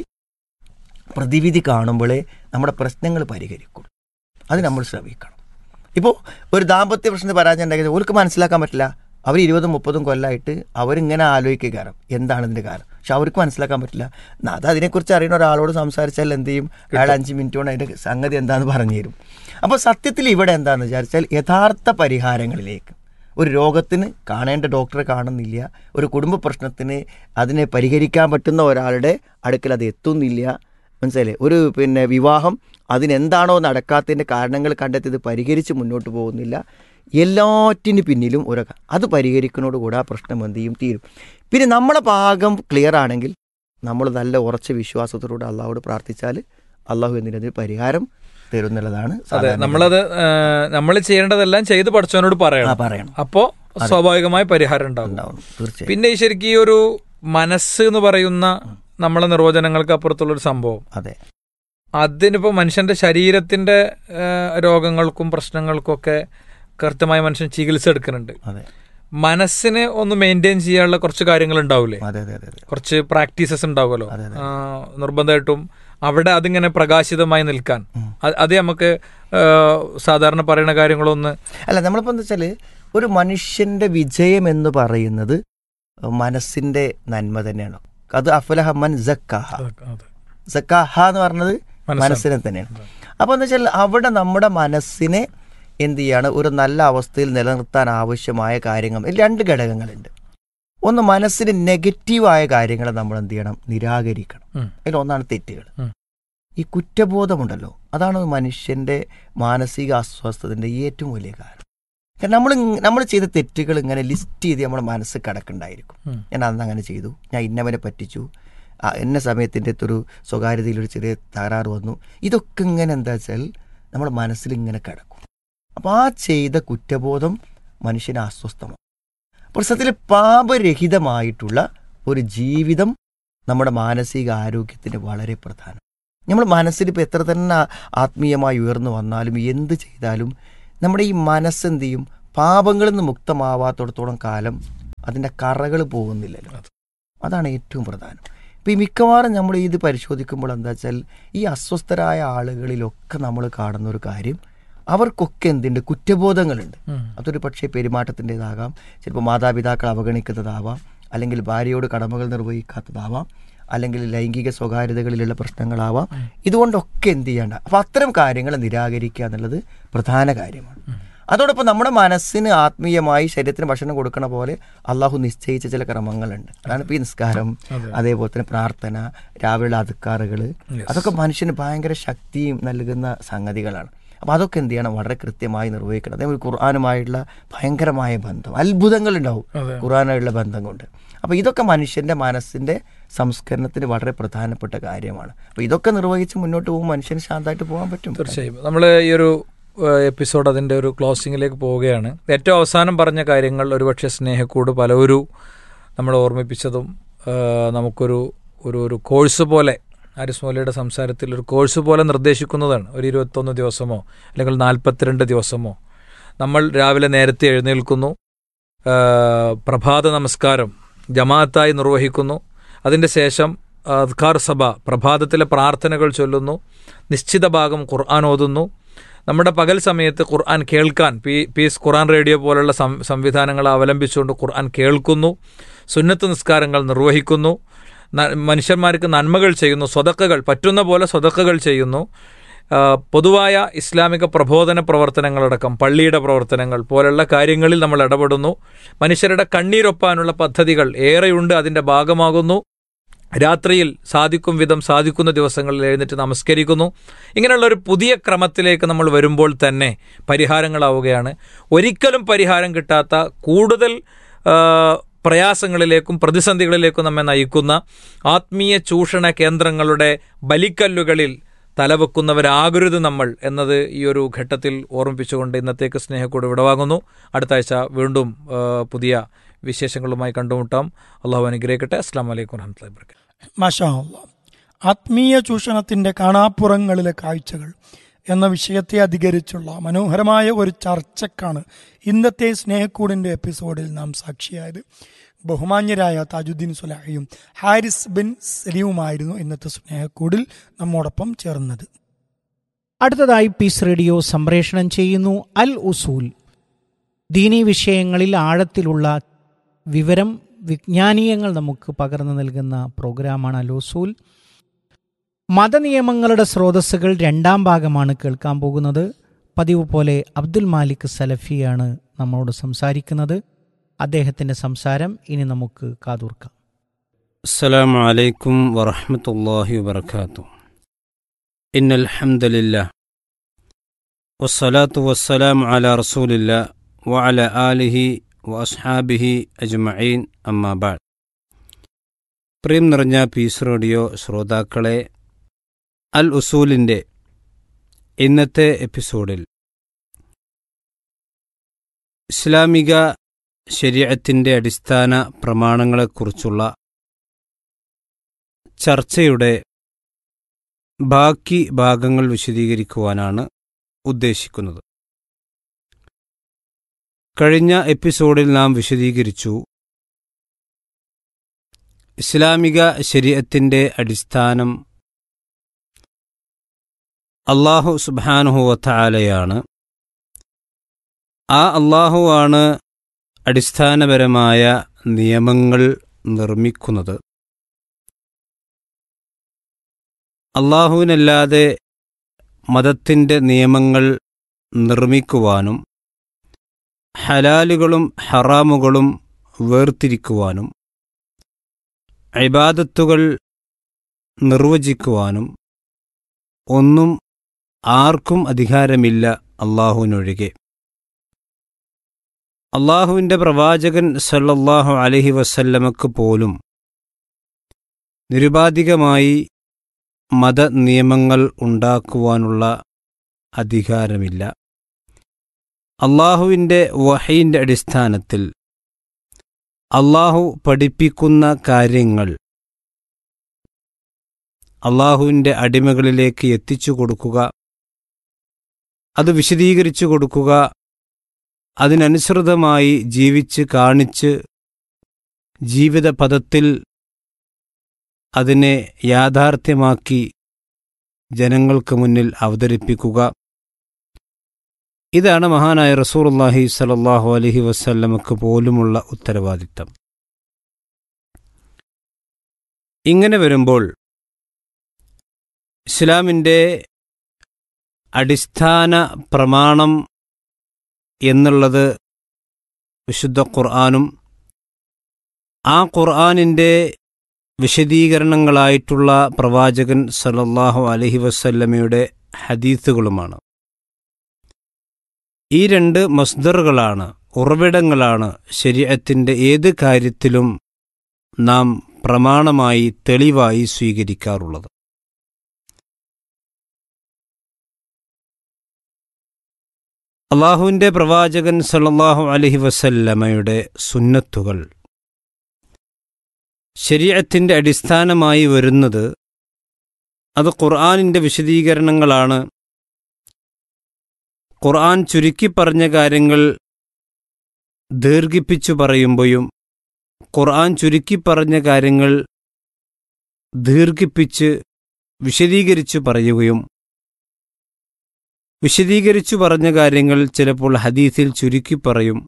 പ്രതിവിധി കാണുമ്പോഴേ നമ്മുടെ പ്രശ്നങ്ങൾ പരിഹരിക്കുള്ളൂ. അത് നമ്മൾ ശ്രമിക്കണം. ഇപ്പോൾ ഒരു ദാമ്പത്യ പ്രശ്നത്തിൽ പരാജയം ഉണ്ടാക്കിയത് അവർക്ക് മനസ്സിലാക്കാൻ പറ്റില്ല. അവർ ഇരുപതും മുപ്പതും കൊല്ലമായിട്ട് അവരിങ്ങനെ ആലോചിക്കുക കാരണം എന്താണ് ഇതിൻ്റെ കാരണം, പക്ഷെ അവർക്ക് മനസ്സിലാക്കാൻ പറ്റില്ല. അത് അതിനെക്കുറിച്ച് അറിയുന്ന ഒരാളോട് സംസാരിച്ചാൽ എന്ത് ചെയ്യും, അയാൾ അഞ്ച് മിനിറ്റ് കൊണ്ട് അതിൻ്റെ സംഗതി എന്താണെന്ന് പറഞ്ഞു തരും. അപ്പോൾ സത്യത്തിൽ ഇവിടെ എന്താണെന്ന് വിചാരിച്ചാൽ യഥാർത്ഥ പരിഹാരങ്ങളിലേക്ക്, ഒരു രോഗത്തിന് കാണേണ്ട ഡോക്ടറെ കാണുന്നില്ല, ഒരു കുടുംബ പ്രശ്നത്തിന് അതിനെ പരിഹരിക്കാൻ പറ്റുന്ന ഒരാളുടെ അടുക്കൽ അത് എത്തുന്നില്ല. മനസ്സിലായില്ലേ? ഒരു പിന്നെ വിവാഹം അതിനെന്താണോ നടക്കാത്തതിൻ്റെ കാരണങ്ങൾ കണ്ടെത്തിയത് പരിഹരിച്ച് മുന്നോട്ട് പോകുന്നില്ല. എല്ലാറ്റിന് പിന്നിലും ഒരു അത് പരിഹരിക്കുന്നതോടുകൂടി ആ പ്രശ്നം എന്ത് ചെയ്യും, തീരും. പിന്നെ നമ്മളെ ഭാഗം ക്ലിയർ ആണെങ്കിൽ നമ്മൾ നല്ല ഉറച്ച വിശ്വാസത്തോടെ അള്ളാഹുവോട് പ്രാർത്ഥിച്ചാൽ അള്ളാഹു എന്തിനതിന് പരിഹാരം തരുന്നുള്ളതാണ്. അതെ, നമ്മളത് നമ്മൾ ചെയ്യേണ്ടതെല്ലാം ചെയ്ത് പഠിച്ചവനോട് പറയണം പറയണം അപ്പോൾ സ്വാഭാവികമായ പരിഹാരം ഉണ്ടാവും. തീർച്ചയായും. പിന്നെ ശരിക്കും ഈ ഒരു മനസ്സ് എന്ന് പറയുന്ന നമ്മളെ നിർവചനങ്ങൾക്ക് അപ്പുറത്തുള്ളൊരു സംഭവം, അതെ, അതിനിപ്പോൾ മനുഷ്യന്റെ ശരീരത്തിന്റെ രോഗങ്ങൾക്കും പ്രശ്നങ്ങൾക്കും ഒക്കെ കൃത്യമായി മനുഷ്യൻ ചികിത്സ എടുക്കുന്നുണ്ട്. മനസ്സിനെ ഒന്ന് മെയിൻറ്റെയിൻ ചെയ്യാനുള്ള കുറച്ച് കാര്യങ്ങൾ ഉണ്ടാവില്ലേ, കുറച്ച് പ്രാക്ടീസസ് ഉണ്ടാവുമല്ലോ നിർബന്ധമായിട്ടും അവിടെ അതിങ്ങനെ പ്രകാശിതമായി നിൽക്കാൻ. അത് നമുക്ക് സാധാരണ പറയുന്ന കാര്യങ്ങളൊന്ന് അല്ല. നമ്മളിപ്പോൾ എന്താ വെച്ചാൽ ഒരു മനുഷ്യന്റെ വിജയം എന്ന് പറയുന്നത് മനസ്സിന്റെ നന്മ തന്നെയാണ്. അത് അഫ്ലഹമൻ സക്കാഹ, സക്കാഹ എന്ന് പറഞ്ഞത് മനസ്സിനെ തന്നെയാണ്. അപ്പോൾ എന്താ വെച്ചാൽ അവിടെ നമ്മുടെ മനസ്സിനെ എന്ത് ചെയ്യാണ്, ഒരു നല്ല അവസ്ഥയിൽ നിലനിർത്താൻ ആവശ്യമായ കാര്യങ്ങൾ രണ്ട് ഘടകങ്ങളുണ്ട്. ഒന്ന്, മനസ്സിന് നെഗറ്റീവായ കാര്യങ്ങളെ നമ്മൾ എന്ത് ചെയ്യണം, നിരാകരിക്കണം. അതിൽ ഒന്നാണ് തെറ്റുകൾ. ഈ കുറ്റബോധമുണ്ടല്ലോ, അതാണ് മനുഷ്യന്റെ മാനസിക അസ്വസ്ഥതയുടെ ഏറ്റവും വലിയ കാരണം. കാരണം നമ്മൾ നമ്മൾ ചെയ്ത തെറ്റുകൾ ഇങ്ങനെ ലിസ്റ്റ് ചെയ്ത് നമ്മുടെ മനസ്സ് കിടക്കുന്നുണ്ടായിരിക്കും. ഞാൻ അന്ന് അങ്ങനെ ചെയ്തു, ഞാൻ ഇന്നവനെ പറ്റിച്ചു, എന്ന സമയത്തിൻ്റെ ഒരു സ്വകാര്യതയിലൊരു ചെറിയ തകരാറ് വന്നു. ഇതൊക്കെ ഇങ്ങനെ എന്താ വെച്ചാൽ നമ്മുടെ മനസ്സിൽ ഇങ്ങനെ കിടക്കും. അപ്പോൾ ആ ചെയ്ത കുറ്റബോധം മനുഷ്യനെ അസ്വസ്ഥമാണ്. പ്രശ്നത്തിൽ പാപരഹിതമായിട്ടുള്ള ഒരു ജീവിതം നമ്മുടെ മാനസിക ആരോഗ്യത്തിന് വളരെ പ്രധാനം. നമ്മൾ മനസ്സിലിപ്പോൾ എത്ര തന്നെ ആത്മീയമായി ഉയർന്നു വന്നാലും എന്ത് ചെയ്താലും നമ്മുടെ ഈ മനസ്സെന്ത് ചെയ്യും, പാപങ്ങളിൽ നിന്ന് മുക്തമാവാത്തോടത്തോളം കാലം അതിൻ്റെ കറകൾ പോകുന്നില്ലല്ലോ. അതാണ് ഏറ്റവും പ്രധാനം. ഇപ്പോൾ ഈ മിക്കവാറും നമ്മൾ ഇത് പരിശോധിക്കുമ്പോൾ എന്താ വെച്ചാൽ ഈ അസ്വസ്ഥരായ ആളുകളിലൊക്കെ നമ്മൾ കാണുന്ന ഒരു കാര്യം, അവർക്കൊക്കെ എന്തുണ്ട്, കുറ്റബോധങ്ങളുണ്ട്. അതൊരു പക്ഷേ പെരുമാറ്റത്തിൻ്റെതാകാം, ചിലപ്പോൾ മാതാപിതാക്കൾ അവഗണിക്കുന്നതാവാം, അല്ലെങ്കിൽ ഭാര്യയോട് കടമകൾ നിർവഹിക്കാത്തതാവാം, അല്ലെങ്കിൽ ലൈംഗിക സ്വകാര്യതകളിലുള്ള പ്രശ്നങ്ങളാവാം. ഇതുകൊണ്ടൊക്കെ എന്ത് ചെയ്യേണ്ട, അപ്പോൾ അത്തരം കാര്യങ്ങൾ നിരാകരിക്കുക എന്നുള്ളത് പ്രധാന കാര്യമാണ്. അതോടൊപ്പം നമ്മുടെ മനസ്സിന് ആത്മീയമായി ശരീരത്തിന് ഭക്ഷണം കൊടുക്കണ പോലെ അള്ളാഹു നിശ്ചയിച്ച ചില ക്രമങ്ങളുണ്ട്. അതാണ് ഇപ്പോൾ ഈ നിസ്കാരം, അതേപോലെ തന്നെ പ്രാർത്ഥന, രാവിലെ അദ്കാറുകൾ, അതൊക്കെ മനുഷ്യന് ഭയങ്കര ശക്തിയും നൽകുന്ന സംഗതികളാണ്. അപ്പോൾ അതൊക്കെ എന്ത് ചെയ്യണം, വളരെ കൃത്യമായി നിർവഹിക്കണം. അതേപോലെ ഖുർആനുമായിട്ടുള്ള ഭയങ്കരമായ ബന്ധം, അത്ഭുതങ്ങളുണ്ടാവും ഖുർആനുമായുള്ള ബന്ധം കൊണ്ട്. അപ്പോൾ ഇതൊക്കെ മനുഷ്യൻ്റെ മനസ്സിൻ്റെ സംസ്കരണത്തിന് വളരെ പ്രധാനപ്പെട്ട കാര്യമാണ്. അപ്പോൾ ഇതൊക്കെ നിർവഹിച്ച് മുന്നോട്ട് പോകുമ്പോൾ മനുഷ്യന് ശാന്തമായിട്ട് പോകാൻ പറ്റും. തീർച്ചയായും. നമ്മൾ ഈ ഒരു എപ്പിസോഡ് അതിൻ്റെ ഒരു ക്ലോസിങ്ങിലേക്ക് പോവുകയാണ്. ഏറ്റവും അവസാനം പറഞ്ഞ കാര്യങ്ങൾ ഒരുപക്ഷെ സ്നേഹക്കൂട് പലവരും നമ്മൾ ഓർമ്മിപ്പിച്ചതും നമുക്കൊരു ഒരു ഒരു കോഴ്സ് പോലെ, ആരിസ് മൗലയുടെ സംസാരത്തിൽ ഒരു കോഴ്സ് പോലെ നിർദ്ദേശിക്കുന്നതാണ്. ഒരു ഇരുപത്തൊന്ന് ദിവസമോ അല്ലെങ്കിൽ നാൽപ്പത്തിരണ്ട് ദിവസമോ നമ്മൾ രാവിലെ നേരത്തെ എഴുന്നേൽക്കുന്നു, പ്രഭാത നമസ്കാരം ജമാഅത്തായി നിർവഹിക്കുന്നു, അതിൻ്റെ ശേഷം അദ്കാർ സഭ പ്രഭാതത്തിലെ പ്രാർത്ഥനകൾ ചൊല്ലുന്നു, നിശ്ചിത ഭാഗം ഖുർആൻ ഓതുന്നു, നമ്മുടെ പകൽ സമയത്ത് ഖുർആൻ കേൾക്കാൻ പീ പീസ് ഖുർആൻ റേഡിയോ പോലുള്ള സം സംവിധാനങ്ങളെ അവലംബിച്ചുകൊണ്ട് ഖുർആൻ കേൾക്കുന്നു, സുന്നത്ത് നിസ്കാരങ്ങൾ നിർവഹിക്കുന്നു, മനുഷ്യന്മാർക്ക് നന്മകൾ ചെയ്യുന്നു, സ്വതക്കകൾ പറ്റുന്ന പോലെ സ്വതക്കകൾ ചെയ്യുന്നു, പൊതുവായ ഇസ്ലാമിക പ്രബോധന പ്രവർത്തനങ്ങളടക്കം പള്ളിയുടെ പ്രവർത്തനങ്ങൾ പോലുള്ള കാര്യങ്ങളിൽ നമ്മൾ ഇടപെടുന്നു, മനുഷ്യരുടെ കണ്ണീരൊപ്പാനുള്ള പദ്ധതികൾ ഏറെയുണ്ട്, അതിൻ്റെ ഭാഗമാകുന്നു, രാത്രിയിൽ സാധിക്കും വിധം സാധിക്കുന്ന ദിവസങ്ങളിൽ എഴുന്നേറ്റ് നമസ്കരിക്കുന്നു. ഇങ്ങനെയുള്ള ഒരു പുതിയ ക്രമത്തിലേക്ക് നമ്മൾ വരുമ്പോൾ തന്നെ പരിഹാരങ്ങളാവുകയാണ്. ഒരിക്കലും പരിഹാരം കിട്ടാത്ത കൂടുതൽ പ്രയാസങ്ങളിലേക്കും പ്രതിസന്ധികളിലേക്കും നമ്മെ നയിക്കുന്ന ആത്മീയ ചൂഷണ കേന്ദ്രങ്ങളുടെ ബലിക്കല്ലുകളിൽ തലവെക്കുന്നവരാകരുത് നമ്മൾ എന്നത് ഈ ഒരു ഘട്ടത്തിൽ ഓർമ്മിപ്പിച്ചുകൊണ്ട് ഇന്നത്തേക്ക് സ്നേഹക്കൂട് വിടവാങ്ങുന്നു. അടുത്ത ആഴ്ച വീണ്ടും പുതിയ വിശേഷങ്ങളുമായി കണ്ടുമുട്ടാം. അള്ളാഹു അനുഗ്രഹിക്കട്ടെ. അസ്സാം വലൈക്കും വറഹ്മത്തുള്ളാഹി വബറകാതുഹു. മാഷാ അല്ലാഹ്. ആത്മീയ ചൂഷണത്തിന്റെ കാണാപ്പുറങ്ങളിലെ കാഴ്ചകൾ എന്ന വിഷയത്തെ അധികരിച്ചുള്ള മനോഹരമായ ഒരു ചർച്ചക്കാണ് ഇന്നത്തെ സ്നേഹക്കൂടിന്റെ എപ്പിസോഡിൽ നാം സാക്ഷിയായത്. ബഹുമാന്യരായ താജുദ്ദീൻ സ്വലാഹിയും ഹാരിസ് ബിൻ സലീമുമായിരുന്നു ഇന്നത്തെ സ്നേഹക്കൂടിൽ നമ്മോടൊപ്പം ചേർന്നത്. അടുത്തതായി പീസ് റേഡിയോ സംപ്രേഷണം ചെയ്യുന്നു അൽ ഉസൂൽ. ദീനീ വിഷയങ്ങളിൽ ആഴത്തിലുള്ള വിവരം, വിജ്ഞാനീയങ്ങൾ നമുക്ക് പകർന്നു നൽകുന്ന പ്രോഗ്രാമാണ് അൽ ഉസൂൽ. മതനിയമങ്ങളുടെ സ്രോതസ്സുകൾ രണ്ടാം ഭാഗമാണ് കേൾക്കാൻ പോകുന്നത്. പതിവ് പോലെ അബ്ദുൽ മാലിക് സലഫിയാണ് നമ്മളോട് സംസാരിക്കുന്നത്. അദ്ദേഹത്തിൻ്റെ സംസാരം ഇനി നമുക്ക് കാതോർക്കാം. അസ്സലാമു അലൈക്കും വറഹ്മത്തുള്ളാഹി വബറകാതുഹു. ഇന്നൽ ഹംദലില്ലാഹ് വസ്സലാത്തു വസ്സലാമു അലാ റസൂലില്ലാഹ് വഅലാ ആലിഹി വഅസ്ഹാബിഹി അജ്മഈൻ. അമ്മാ ബഅദ്. പ്രിയം നിറഞ്ഞ പീസ് റേഡിയോ ശ്രോതാക്കളെ, അൽ ഉസൂലിൻ്റെ ഇന്നത്തെ എപ്പിസോഡിൽ ഇസ്ലാമിക ശരീഅത്തിൻ്റെ അടിസ്ഥാന പ്രമാണങ്ങളെക്കുറിച്ചുള്ള ചർച്ചയുടെ ബാക്കി ഭാഗങ്ങൾ വിശദീകരിക്കുവാനാണ് ഉദ്ദേശിക്കുന്നത്. കഴിഞ്ഞ എപ്പിസോഡിൽ നാം വിശദീകരിച്ചു ഇസ്ലാമിക ശരീഅത്തിൻ്റെ അടിസ്ഥാനം അല്ലാഹു സുബ്ഹാനഹു വ തആലയാണ്. ആ അല്ലാഹുവാണ് അടിസ്ഥാനപരമായ നിയമങ്ങൾ നിർമ്മിക്കുന്നത്. അല്ലാഹുവിനല്ലാതെ മതത്തിൻ്റെ നിയമങ്ങൾ നിർമ്മിക്കുവാനും ഹലാലുകളും ഹറാമുകളും വേർതിരിക്കുവാനും ഇബാദത്തുകൾ നിർവചിക്കുവാനും ഒന്നും ആർക്കും അധികാരമില്ല അല്ലാഹുവിനൊഴികെ. അല്ലാഹുവിൻ്റെ പ്രവാചകൻ സല്ലല്ലാഹു അലൈഹി വസല്ലമക്ക് പോലും നിരുപാധികമായി മതനിയമങ്ങൾ ഉണ്ടാക്കുവാനുള്ള അധികാരമില്ല. അല്ലാഹുവിൻ്റെ വഹയിൻ്റെ അടിസ്ഥാനത്തിൽ അല്ലാഹു പഠിപ്പിക്കുന്ന കാര്യങ്ങൾ അള്ളാഹുവിൻ്റെ അടിമകളിലേക്ക് എത്തിച്ചു കൊടുക്കുക, അത് വിശദീകരിച്ചു കൊടുക്കുക, അതിനനുസൃതമായി ജീവിച്ച് കാണിച്ച് ജീവിത പദത്തിൽ അതിനെ യാഥാർത്ഥ്യമാക്കി ജനങ്ങൾക്ക് മുന്നിൽ അവതരിപ്പിക്കുക. ഇതാണ് മഹാനായ റസൂലുള്ളാഹി സ്വല്ലല്ലാഹു അലൈഹി വസല്ലമക്ക് പോലുമുള്ള ഉത്തരവാദിത്തം. ഇങ്ങനെ വരുമ്പോൾ ഇസ്ലാമിൻ്റെ അടിസ്ഥാന പ്രമാണം എന്നുള്ളത് വിശുദ്ധ ഖുർആനും ആ ഖുർആനിൻ്റെ വിശദീകരണങ്ങളായിട്ടുള്ള പ്രവാചകൻ സല്ലല്ലാഹു അലൈഹി വസല്ലമയുടെ ഹദീസുകളുമാണ്. ഈ രണ്ട് മസ്ദറുകളാണ്, ഉറവിടങ്ങളാണ് ശരീഅത്തിൻ്റെ ഏത് കാര്യത്തിലും നാം പ്രമാണമായി തെളിവായി സ്വീകരിക്കാറുള്ളത്. അള്ളാഹുവിൻ്റെ പ്രവാചകൻ സല്ലല്ലാഹു അലൈഹി വസല്ലമയുടെ സുന്നത്തുകൾ ശരീഅത്തിൻ്റെ അടിസ്ഥാനമായി വരുന്നത് അത് ഖുർആനിൻ്റെ വിശദീകരണങ്ങളാണ്. ഖുർആൻ ചുരുക്കി പറഞ്ഞ കാര്യങ്ങൾ ദീർഘിപ്പിച്ചു പറയുമ്പോഴും ഖുർആൻ ചുരുക്കി പറഞ്ഞ കാര്യങ്ങൾ ദീർഘിപ്പിച്ച് വിശദീകരിച്ചു പറയുകയും വിശദീകരിച്ചു പറഞ്ഞ കാര്യങ്ങൾ ചിലപ്പോൾ ഹദീസിൽ ചുരുക്കി പറയും.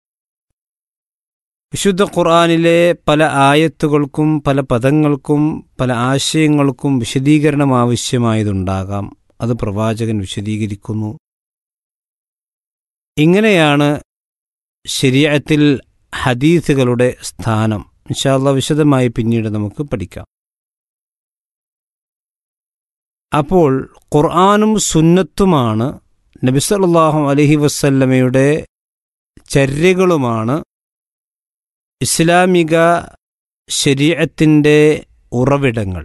വിശുദ്ധ ഖുർആനിലെ പല ആയത്തുകൾക്കും പല പദങ്ങൾക്കും പല ആശയങ്ങൾക്കും വിശദീകരണം ആവശ്യമായതുണ്ടാകാം, അത് പ്രവാചകൻ വിശദീകരിക്കുന്നു. ഇങ്ങനെയാണ് ശരീഅത്തിൽ ഹദീസുകളുടെ സ്ഥാനം. ഇൻഷാ അല്ലാഹ് വിശദമായി പിന്നീട് നമുക്ക് പഠിക്കാം. അപ്പോൾ ഖുർആനും സുന്നത്തുമാണ്, നബി സല്ലല്ലാഹു അലൈഹി വസല്ലമയുടെ ചര്യകളുമാണ് ഇസ്ലാമിക ശരീഅത്തിൻ്റെ ഉറവിടങ്ങൾ.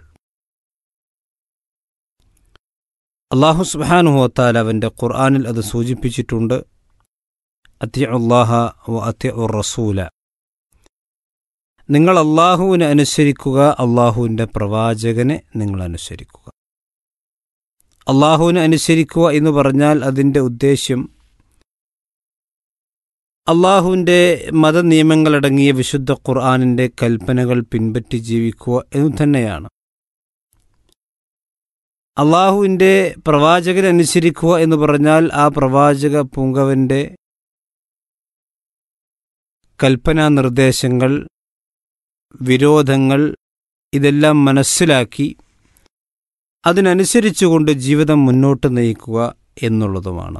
അല്ലാഹു സുബ്ഹാനഹു വ തആല അവൻ്റെ ഖുർആനിൽ അത് സൂചിപ്പിച്ചിട്ടുണ്ട്. അത്തിഉല്ലാഹ വ അത്തിഉർ റസൂല, നിങ്ങൾ അല്ലാഹുവിനെ അനുസരിക്കുക, അല്ലാഹുവിൻ്റെ പ്രവാചകനെ നിങ്ങൾ അനുസരിക്കുക. അല്ലാഹുവിനെ അനുസരിക്കുക എന്ന് പറഞ്ഞാൽ അതിൻ്റെ ഉദ്ദേശ്യം അല്ലാഹുവിൻ്റെ മതനിയമങ്ങളടങ്ങിയ വിശുദ്ധ ഖുർആനിൻ്റെ കൽപ്പനകൾ പിൻപറ്റി ജീവിക്കുക എന്നു തന്നെയാണ്. അല്ലാഹുവിൻ്റെ പ്രവാചകനെ അനുസരിക്കുക എന്ന് പറഞ്ഞാൽ ആ പ്രവാചക പുങ്കവൻ്റെ കൽപ്പനാ നിർദ്ദേശങ്ങൾ, വിരോധങ്ങൾ ഇതെല്ലാം മനസ്സിലാക്കി അതിനനുസരിച്ചുകൊണ്ട് ജീവിതം മുന്നോട്ട് നയിക്കുക എന്നുള്ളതുമാണ്.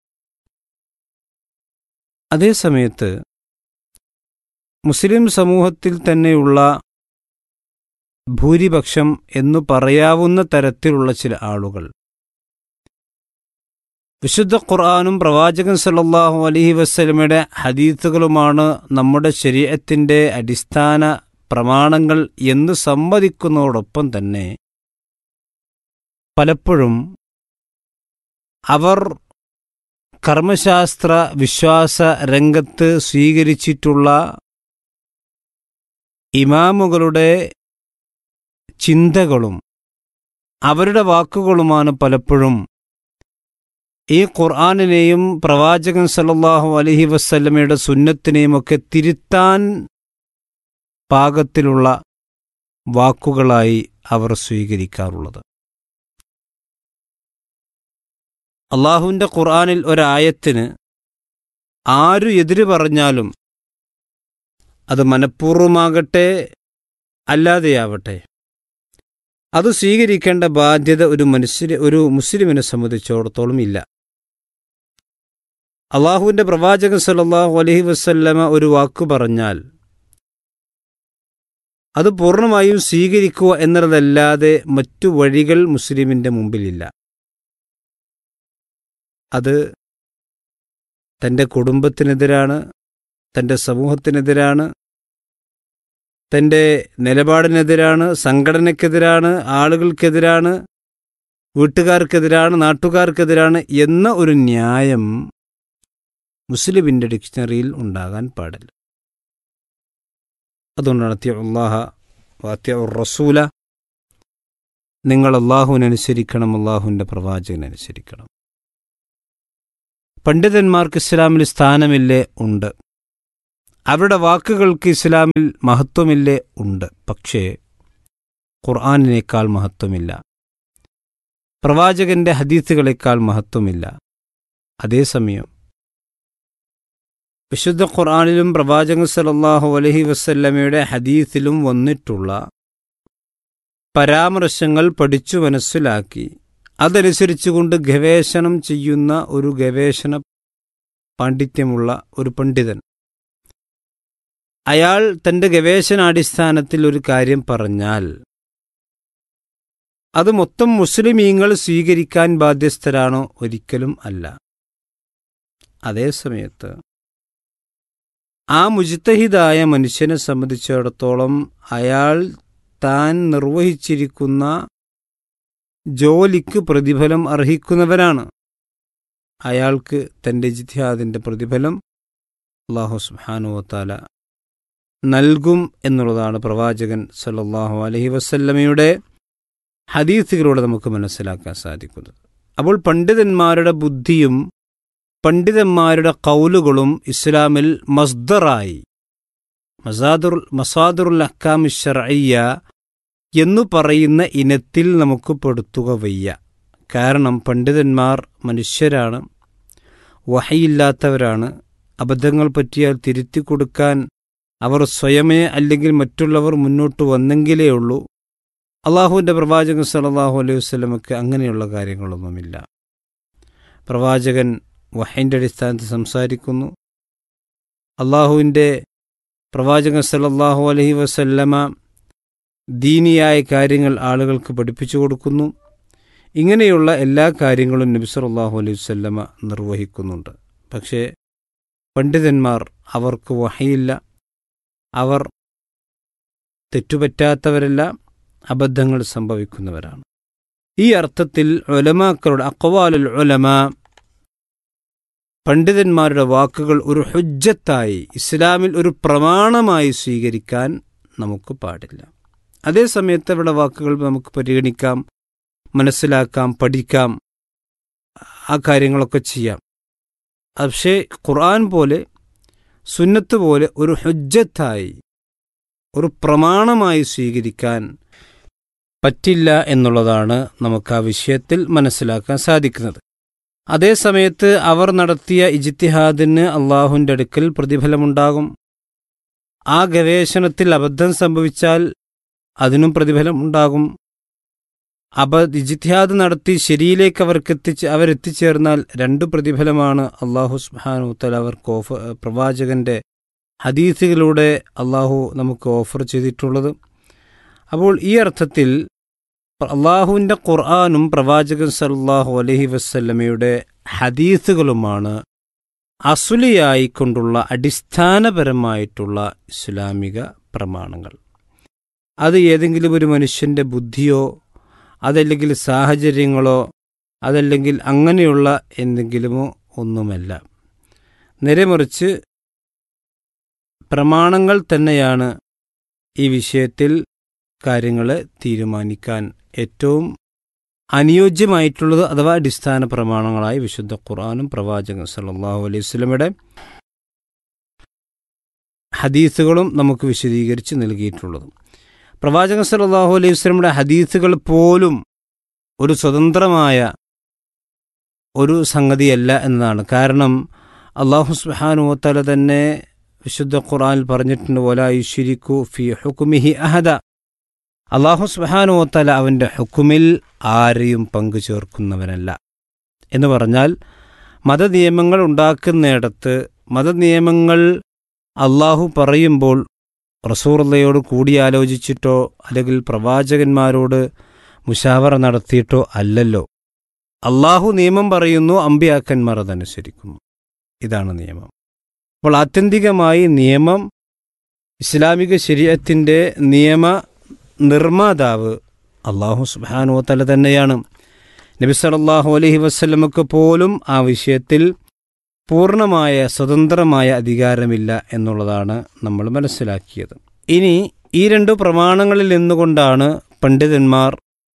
അതേസമയത്ത് മുസ്ലിം സമൂഹത്തിൽ തന്നെയുള്ള ഭൂരിപക്ഷം എന്നു പറയാവുന്ന തരത്തിലുള്ള ചില ആളുകൾ വിശുദ്ധ ഖുർആനും പ്രവാചകൻ സല്ലല്ലാഹു അലൈഹി വസല്ലമയുടെ ഹദീസുകളുമാണ് നമ്മുടെ ശരീഅത്തിൻ്റെ അടിസ്ഥാന പ്രമാണങ്ങൾ എന്ന് സമ്മതിക്കുന്നതോടൊപ്പം തന്നെ പലപ്പോഴും അവർ കർമ്മശാസ്ത്ര വിശ്വാസ രംഗത്ത് സ്വീകരിച്ചിട്ടുള്ള ഇമാമുകളുടെ ചിന്തകളും അവരുടെ വാക്കുകളുമാണ് പലപ്പോഴും ഈ ഖുർആനിനെയും പ്രവാചകൻ സല്ലല്ലാഹു അലൈഹി വസല്ലമയുടെ സുന്നത്തിനെയും ഒക്കെ തിരുത്താൻ പാകത്തിലുള്ള വാക്കുകളായി അവർ സ്വീകരിക്കാറുള്ളത്. അള്ളാഹുവിൻ്റെ ഖുർആനിൽ ഒരായത്തിന് ആരു എതിര് പറഞ്ഞാലും അത് മനഃപൂർവ്വമാകട്ടെ അല്ലാതെയാവട്ടെ അത് സ്വീകരിക്കേണ്ട ബാധ്യത ഒരു മനുഷ്യ ഒരു മുസ്ലിമിനെ സംബന്ധിച്ചിടത്തോളം ഇല്ല. അള്ളാഹുവിൻ്റെ പ്രവാചകൻ സല്ലല്ലാഹു അലൈഹി വസല്ലമ ഒരു വാക്കു പറഞ്ഞാൽ അത് പൂർണ്ണമായും സ്വീകരിക്കുക എന്നതല്ലാതെ മറ്റു വഴികൾ മുസ്ലിമിൻ്റെ മുമ്പിലില്ല. അത് തൻ്റെ കുടുംബത്തിനെതിരാണ്, തൻ്റെ സമൂഹത്തിനെതിരാണ്, തൻ്റെ നിലപാടിനെതിരാണ്, സംഘടനയ്ക്കെതിരാണ്, ആളുകൾക്കെതിരാണ്, വീട്ടുകാർക്കെതിരാണ്, നാട്ടുകാർക്കെതിരാണ് എന്ന ഒരു ന്യായം മുസ്ലിമിൻ്റെ ഡിക്ഷണറിയിൽ ഉണ്ടാകാൻ പാടില്ല. അതുകൊണ്ടാണ് അത്തിഉല്ലാഹ വ അത്തിഉർ റസൂല, നിങ്ങൾ അള്ളാഹുവിനനുസരിക്കണം, അള്ളാഹുവിൻ്റെ പ്രവാചകനനുസരിക്കണം. പണ്ഡിതന്മാർക്ക് ഇസ്ലാമിൽ സ്ഥാനമില്ലേ? ഉണ്ട്. അവരുടെ വാക്കുകൾക്ക് ഇസ്ലാമിൽ മഹത്വമില്ലേ? ഉണ്ട്. പക്ഷേ ഖുർആനിനേക്കാൾ മഹത്വമില്ല, പ്രവാചകന്റെ ഹദീസുകളേക്കാൾ മഹത്വമില്ല. അതേസമയം വിശുദ്ധ ഖുർആനിലും പ്രവാചകൻ സല്ലല്ലാഹു അലൈഹി വസല്ലമയുടെ ഹദീസിലും വന്നിട്ടുള്ള പരാമർശങ്ങൾ പഠിച്ചു മനസ്സിലാക്കി അതനുസരിച്ചുകൊണ്ട് ഗവേഷണം ചെയ്യുന്ന ഒരു ഗവേഷണ പാണ്ഡിത്യമുള്ള ഒരു പണ്ഡിതൻ, അയാൾ തൻ്റെ ഗവേഷണാടിസ്ഥാനത്തിൽ ഒരു കാര്യം പറഞ്ഞാൽ അത് മൊത്തം മുസ്ലിമീങ്ങൾ സ്വീകരിക്കാൻ ബാധ്യസ്ഥരാണോ? ഒരിക്കലും അല്ല. അതേസമയത്ത് ആ മുജ്തഹിദായ മനുഷ്യനെ സംബന്ധിച്ചിടത്തോളം അയാൾ താൻ നിർവഹിച്ചിരിക്കുന്ന ജോലിക്ക് പ്രതിഫലം അർഹിക്കുന്നവരാണ്. അയാൾക്ക് തൻ്റെ ഇജ്തിഹാദിൻ്റെ പ്രതിഫലം അല്ലാഹു സുബ്ഹാനഹു വ തആല നൽകും എന്നുള്ളതാണ് പ്രവാചകൻ സല്ലല്ലാഹു അലൈഹി വസല്ലമയുടെ ഹദീസുകളിലൂടെ നമുക്ക് മനസ്സിലാക്കാൻ സാധിക്കുന്നത്. അപ്പോൾ പണ്ഡിതന്മാരുടെ ബുദ്ധിയും പണ്ഡിതന്മാരുടെ ഖൗലുകളും ഇസ്ലാമിൽ മസ്ദറായി മസാദുർ മസാദുറുൽ അഹ്കാം ശർഇയ്യ എന്നു പറയുന്ന ഇനത്തിൽ നമുക്ക് പെടുത്തുക വയ്യ. കാരണം പണ്ഡിതന്മാർ മനുഷ്യരാണ്, വഹയില്ലാത്തവരാണ്. അബദ്ധങ്ങൾ പറ്റിയാൽ തിരുത്തി കൊടുക്കാൻ അവർ സ്വയമേ അല്ലെങ്കിൽ മറ്റുള്ളവർ മുന്നോട്ട് വന്നെങ്കിലേ ഉള്ളൂ. അള്ളാഹുവിൻ്റെ പ്രവാചകൻ സല്ലല്ലാഹു അലൈഹി വസല്ലമക്ക് അങ്ങനെയുള്ള കാര്യങ്ങളൊന്നുമില്ല. പ്രവാചകൻ വഹയിൻ്റെ അടിസ്ഥാനത്തിൽ സംസാരിക്കുന്നു. അള്ളാഹുവിൻ്റെ പ്രവാചകൻ സല്ലല്ലാഹു അലൈഹി വസല്ലമ ദീനിയായ കാര്യങ്ങൾ ആളുകൾക്ക് പഠിപ്പിച്ചു കൊടുക്കുന്നു. ഇങ്ങനെയുള്ള എല്ലാ കാര്യങ്ങളും നബി സല്ലല്ലാഹു അലൈഹി വസല്ലമ നിർവഹിക്കുന്നുണ്ട്. പക്ഷേ പണ്ഡിതന്മാർ, അവർക്ക് വഹയില്ല, അവർ തെറ്റുപറ്റാത്തവരല്ല, അബദ്ധങ്ങൾ സംഭവിക്കുന്നവരാണ്. ഈ അർത്ഥത്തിൽ ഉലമാക്കളുടെ അഖ്വാലുൽ ഉലമാ, പണ്ഡിതന്മാരുടെ വാക്കുകൾ ഒരു ഹുജ്ജത്തായി ഇസ്ലാമിൽ ഒരു പ്രമാണമായി സ്വീകരിക്കാൻ നമുക്ക് പാടില്ല. അതേസമയത്ത് അവരുടെ വാക്കുകൾ നമുക്ക് പരിഗണിക്കാം, മനസ്സിലാക്കാം, പഠിക്കാം, ആ കാര്യങ്ങളൊക്കെ ചെയ്യാം. പക്ഷേ ഖുർആൻ പോലെ സുന്നത്ത് പോലെ ഒരു ഹുജ്ജത്തായി ഒരു പ്രമാണമായി സ്വീകരിക്കാൻ പറ്റില്ല എന്നുള്ളതാണ് നമുക്ക് ആ വിഷയത്തിൽ മനസ്സിലാക്കാൻ സാധിക്കുന്നത്. അതേസമയത്ത് അവർ നടത്തിയ ഇജ്തിഹാദിന് അള്ളാഹുവിൻ്റെ അടുക്കൽ പ്രതിഫലമുണ്ടാകും. ആ ഗവേഷണത്തിൽ അബദ്ധം സംഭവിച്ചാൽ അതിനും പ്രതിഫലമുണ്ടാകും. അബ ഇജ്തിഹാദ് നടത്തി ശരിയിലേക്ക് അവർക്ക് എത്തിച്ച് അവരെത്തിച്ചേർന്നാൽ രണ്ട് പ്രതിഫലമാണ് അള്ളാഹു സുബ്ഹാനഹു വ തആല അവർക്ക് ഓഫർ പ്രവാചകന്റെ ഹദീസുകളിലൂടെ അള്ളാഹു നമുക്ക് ഓഫർ ചെയ്തിട്ടുള്ളത്. അപ്പോൾ ഈ അർത്ഥത്തിൽ അള്ളാഹുവിൻ്റെ ഖുർആനും പ്രവാചകൻ സല്ലല്ലാഹു അലൈഹി വസല്ലമയുടെ ഹദീസുകളുമാണ് അസുലിയായിക്കൊണ്ടുള്ള അടിസ്ഥാനപരമായിട്ടുള്ള ഇസ്ലാമിക പ്രമാണങ്ങൾ. അത് ഏതെങ്കിലും ഒരു മനുഷ്യൻ്റെ ബുദ്ധിയോ അതല്ലെങ്കിൽ സാഹചര്യങ്ങളോ അതല്ലെങ്കിൽ അങ്ങനെയുള്ള എന്തെങ്കിലുമോ ഒന്നുമല്ല. നേരെമറിച്ച് പ്രമാണങ്ങൾ തന്നെയാണ് ഈ വിഷയത്തിൽ കാര്യങ്ങൾ തീരുമാനിക്കാൻ ഏറ്റവും അനുയോജ്യമായിട്ടുള്ളത്, അഥവാ അടിസ്ഥാന പ്രമാണങ്ങളായി വിശുദ്ധ ഖുർആനും പ്രവാചകൻ സല്ലല്ലാഹു അലൈഹി വസല്ലമയുടെ ഹദീസുകളും നമുക്ക് വിശദീകരിച്ച് നൽകിയിട്ടുള്ളത്. പ്രവാചകൻ സല്ലല്ലാഹു അലൈഹി വസല്ലമയുടെ ഹദീസുകൾ പോലും ഒരു സ്വതന്ത്രമായ ഒരു സംഗതിയല്ല എന്നതാണ്. കാരണം അല്ലാഹു സുബ്ഹാനഹു വ തആല തന്നെ വിശുദ്ധ ഖുർആനിൽ പറഞ്ഞിട്ടുണ്ട്, വലാ യുശ്രികു ഫീ ഹുക്മിഹി അഹദ. അല്ലാഹു സുബ്ഹാനഹു വ തആല അവൻ്റെ ഹുക്കുമിൽ ആരെയും പങ്കു ചേർക്കുന്നവനല്ല എന്ന് പറഞ്ഞാൽ, മതനിയമങ്ങൾ ഉണ്ടാക്കുന്നിടത്ത് മതനിയമങ്ങൾ അല്ലാഹു പറയുമ്പോൾ റസൂലുള്ളാഹിയോട് കൂടിയാലോചിച്ചിട്ടോ അല്ലെങ്കിൽ പ്രവാചകന്മാരോട് മുശാവറ നടത്തിയിട്ടോ അല്ലല്ലോ. അല്ലാഹു നിയമം പറയുന്നു, അമ്പിയാക്കന്മാർ അതനുസരിക്കുന്നു. ഇതാണ് നിയമം. അപ്പോൾ ആത്യന്തികമായി നിയമം, ഇസ്ലാമിക ശരീഅത്തിൻ്റെ നിയമ നിർമ്മാതാവ് അല്ലാഹു സുബ്ഹാനഹു വ തആല തന്നെയാണ്. നബി സല്ലല്ലാഹു അലൈഹി വസല്ലമക്ക് പോലും ആ വിഷയത്തിൽ പൂർണ്ണമായ സ്വതന്ത്രമായ അധികാരമില്ല എന്നുള്ളതാണ് നമ്മൾ മനസ്സിലാക്കിയത്. ഇനി ഈ രണ്ടു പ്രമാണങ്ങളിൽ നിന്നുകൊണ്ടാണ് പണ്ഡിതന്മാർ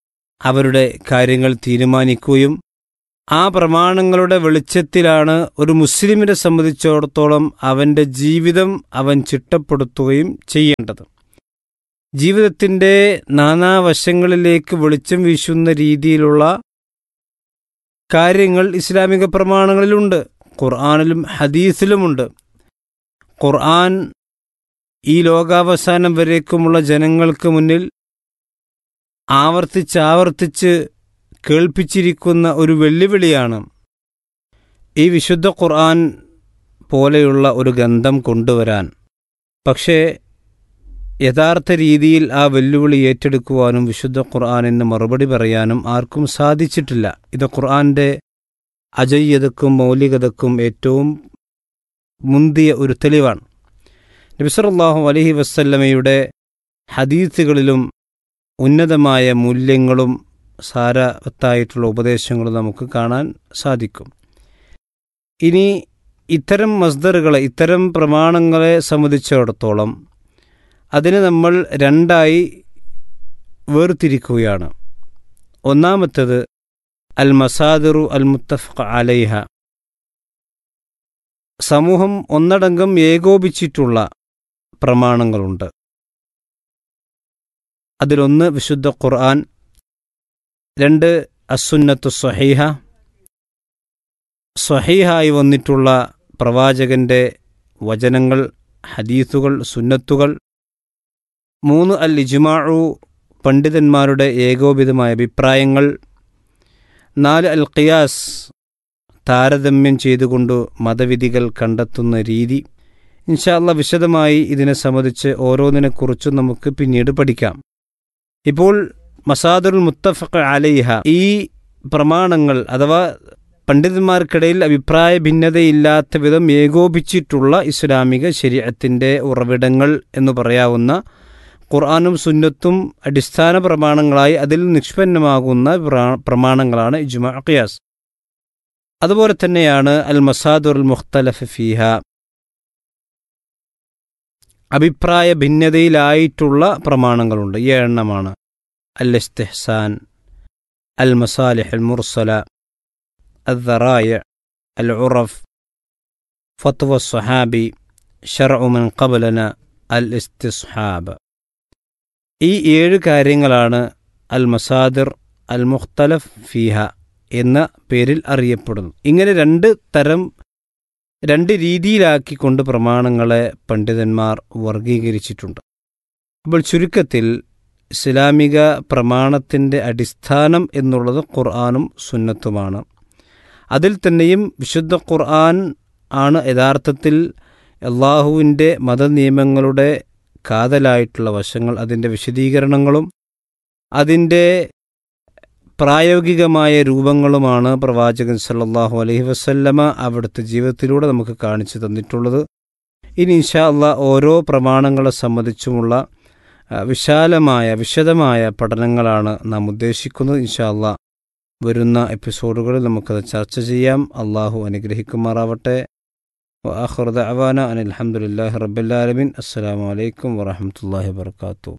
അവരുടെ കാര്യങ്ങൾ തീരുമാനിക്കുകയും ആ പ്രമാണങ്ങളുടെ വെളിച്ചത്തിലാണ് ഒരു മുസ്ലിമിനെ സംബന്ധിച്ചിടത്തോളം അവൻ്റെ ജീവിതം അവൻ ചിട്ടപ്പെടുത്തുകയും ചെയ്യേണ്ടത്. ജീവിതത്തിൻ്റെ നാനാവശങ്ങളിലേക്ക് വെളിച്ചം വീശുന്ന രീതിയിലുള്ള കാര്യങ്ങൾ ഇസ്ലാമിക പ്രമാണങ്ങളിലുണ്ട്, ഖുർആനിലും ഹദീസിലുമുണ്ട്. ഖുർആൻ ഈ ലോകാവസാനം വരേക്കുമുള്ള ജനങ്ങൾക്ക് മുന്നിൽ ആവർത്തിച്ചാവർത്തിച്ച് കേൾപ്പിച്ചിരിക്കുന്ന ഒരു വെല്ലുവിളിയാണ്. ഈ വിശുദ്ധ ഖുർആൻ പോലെയുള്ള ഒരു ഗ്രന്ഥം കൊണ്ടുവരാൻ. പക്ഷേ യഥാർത്ഥ രീതിയിൽ ആ വെല്ലുവിളി ഏറ്റെടുക്കുവാനും വിശുദ്ധ ഖുർആനിന് മറുപടി പറയാനും ആർക്കും സാധിച്ചിട്ടില്ല. ഇത് ഖുർആൻ്റെ അജയ്യതക്കും മൗലികതക്കും ഏറ്റവും മുന്തിയ ഒരു തെളിവാണ്. നബി സല്ലല്ലാഹു അലൈഹി വസല്ലമയുടെ ഹദീസുകളിലും ഉന്നതമായ മൂല്യങ്ങളും സാരവത്തായിട്ടുള്ള ഉപദേശങ്ങളും നമുക്ക് കാണാൻ സാധിക്കും. ഇനി ഇത്തരം മസ്ദറുകളെ, ഇത്തരം പ്രമാണങ്ങളെ സംബന്ധിച്ചിടത്തോളം അതിനെ നമ്മൾ രണ്ടായി വേർതിരിക്കുകയാണ്. ഒന്നാമത്തേത് അൽ മസാദിറു അൽ മുത്തഫഖ് അലൈഹ, സമൂഹം ഒന്നടങ്കം ഏകോപിച്ചിട്ടുള്ള പ്രമാണങ്ങളുണ്ട്. അതിലൊന്ന് വിശുദ്ധ ഖുർആൻ, രണ്ട് അസുന്നത്തു സ്വഹീഹ, സ്വഹീഹായി വന്നിട്ടുള്ള പ്രവാചകന്റെ വചനങ്ങൾ, ഹദീസുകൾ, സുന്നത്തുകൾ. മൂന്ന് അൽ ഇജ്മാഉ, പണ്ഡിതന്മാരുടെ ഏകോപിതമായ അഭിപ്രായങ്ങൾ. നാല് അൽ ഖിയാസ്, താരതമ്യം ചെയ്തുകൊണ്ട് മതവിധികൾ കണ്ടെത്തുന്ന രീതി. ഇൻഷാ അല്ലാഹ് വിശദമായി ഇതിനെ സംബന്ധിച്ച് ഓരോന്നിനെക്കുറിച്ചും നമുക്ക് പിന്നീട് പഠിക്കാം. ഇപ്പോൾ മസാദിറുൽ മുത്തഫഖ് അലൈഹ, ഈ പ്രമാണങ്ങൾ അഥവാ പണ്ഡിതന്മാർക്കിടയിൽ അഭിപ്രായ ഭിന്നതയില്ലാത്ത വിധം ഏകോപിച്ചിട്ടുള്ള ഇസ്ലാമിക ശരീഅത്തിൻ്റെ ഉറവിടങ്ങൾ എന്ന് പറയാവുന്ന ഖുർആനും സുന്നത്തും അടിസ്ഥാന പ്രമാണങ്ങളായി അതിൽ നിഷ്പന്നമാകുന്ന പ്രമാണങ്ങളാണ് ഇജ്മാ, ഖിയാസ്. അതുപോലെ തന്നെയാണ് അൽ മസാദിറുൽ മുഖ്തലഫ് ഫീഹ, അഭിപ്രായ ഭിന്നതയിലായിട്ടുള്ള പ്രമാണങ്ങളുണ്ട്. ഈ എണ്ണമാണ് അൽ ഇസ്തിഹ്സാൻ, അൽ മസാലിഹ് അൽ മുർസല, അൽ ദറായ, അൽ ഉറഫ്, ഫത്വ സ്വഹാബി, ശർഉ മൻ ഖബലന, അൽ ഇസ്തിസ്ഹാബ്. ഈ ഏഴ് കാര്യങ്ങളാണ് അൽ മസാദിർ അൽ മുഖ്തലഫ് ഫീഹ എന്ന പേരിൽ അറിയപ്പെടുന്നു. ഇങ്ങനെ രണ്ട് തരം, രണ്ട് രീതിയിലാക്കിക്കൊണ്ട് പ്രമാണങ്ങളെ പണ്ഡിതന്മാർ വർഗീകരിച്ചിട്ടുണ്ട്. അപ്പോൾ ചുരുക്കത്തിൽ ഇസ്ലാമിക പ്രമാണത്തിൻ്റെ അടിസ്ഥാനം എന്നുള്ളത് ഖുർആനും സുന്നത്തുമാണ്. അതിൽ തന്നെയും വിശുദ്ധ ഖുർആൻ ആണ് യഥാർത്ഥത്തിൽ അല്ലാഹുവിൻ്റെ മതനിയമങ്ങളുടെ കാതലായിട്ടുള്ള വശങ്ങൾ, അതിൻ്റെ വിശദീകരണങ്ങളും അതിൻ്റെ പ്രായോഗികമായ രൂപങ്ങളുമാണ് പ്രവാചകൻ സല്ലല്ലാഹു അലൈഹി വസല്ലമ അവിടുത്തെ ജീവിതത്തിലൂടെ നമുക്ക് കാണിച്ചു തന്നിട്ടുള്ളത്. ഇനി ഇൻഷാ അല്ലാഹ് ഓരോ പ്രമാണങ്ങളെ സംബന്ധിച്ചുമുള്ള വിശാലമായ വിശദമായ പഠനങ്ങളാണ് നാം ഉദ്ദേശിക്കുന്നത്. ഇൻഷാ അല്ലാഹ് വരുന്ന എപ്പിസോഡുകളിൽ നമുക്കത് ചർച്ച ചെയ്യാം. അള്ളാഹു അനുഗ്രഹിക്കുമാറാവട്ടെ. വആഖിറു ദഅവാന അനിൽ ഹംദുലില്ലാഹി റബ്ബിൽ ആലമീൻ. അസ്സലാമു അലൈക്കും വറഹ്മത്തുള്ളാഹി വബറകാതുഹു.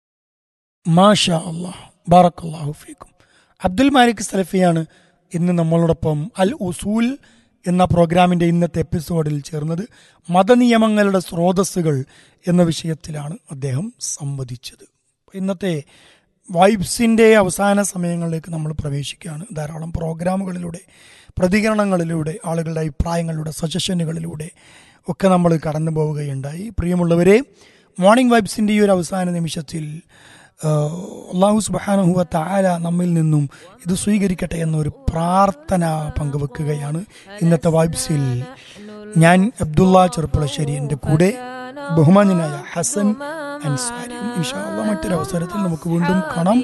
മാഷാ അല്ലാഹ്, ബാറക്കല്ലാഹു ഫീക്കും. അബ്ദുൽ മാലിക് സലഫിയാണ് ഇന്ന് നമ്മളോടൊപ്പം അൽ ഉസൂൽ എന്ന പ്രോഗ്രാമിൻ്റെ ഇന്നത്തെ എപ്പിസോഡിൽ ചേർന്നത്. മതനിയമങ്ങളുടെ സ്രോതസ്സുകൾ എന്ന വിഷയത്തിലാണ് അദ്ദേഹം സംവദിച്ചത്. ഇന്നത്തെ വൈബ്സിൻ്റെ അവസാന സമയങ്ങളിലേക്ക് നമ്മൾ പ്രവേശിക്കുകയാണ്. ധാരാളം പ്രോഗ്രാമുകളിലൂടെ, പ്രതികരണങ്ങളിലൂടെ, ആളുകളുടെ അഭിപ്രായങ്ങളിലൂടെ, സജഷനുകളിലൂടെ ഒക്കെ നമ്മൾ കടന്നു പോവുകയുണ്ടായി. പ്രിയമുള്ളവരെ, മോർണിംഗ് വൈബ്സിൻ്റെ ഈ ഒരു അവസാന നിമിഷത്തിൽ അല്ലാഹു സുബ്ഹാനഹു വ തആല നമ്മിൽ നിന്നും ഇത് സ്വീകരിക്കട്ടെ എന്നൊരു പ്രാർത്ഥന പങ്കുവെക്കുകയാണ്. ഇന്നത്തെ വൈബ്സിൽ ഞാൻ അബ്ദുള്ള ചെറുപ്പുളശ്ശേരി, എൻ്റെ കൂടെ ബഹുമാന്യനായ ഹസൻ അൻസാരിയും. ഇൻഷാ അല്ലാഹ് മറ്റൊരവസരത്തിൽ നമുക്ക് വീണ്ടും കാണാം.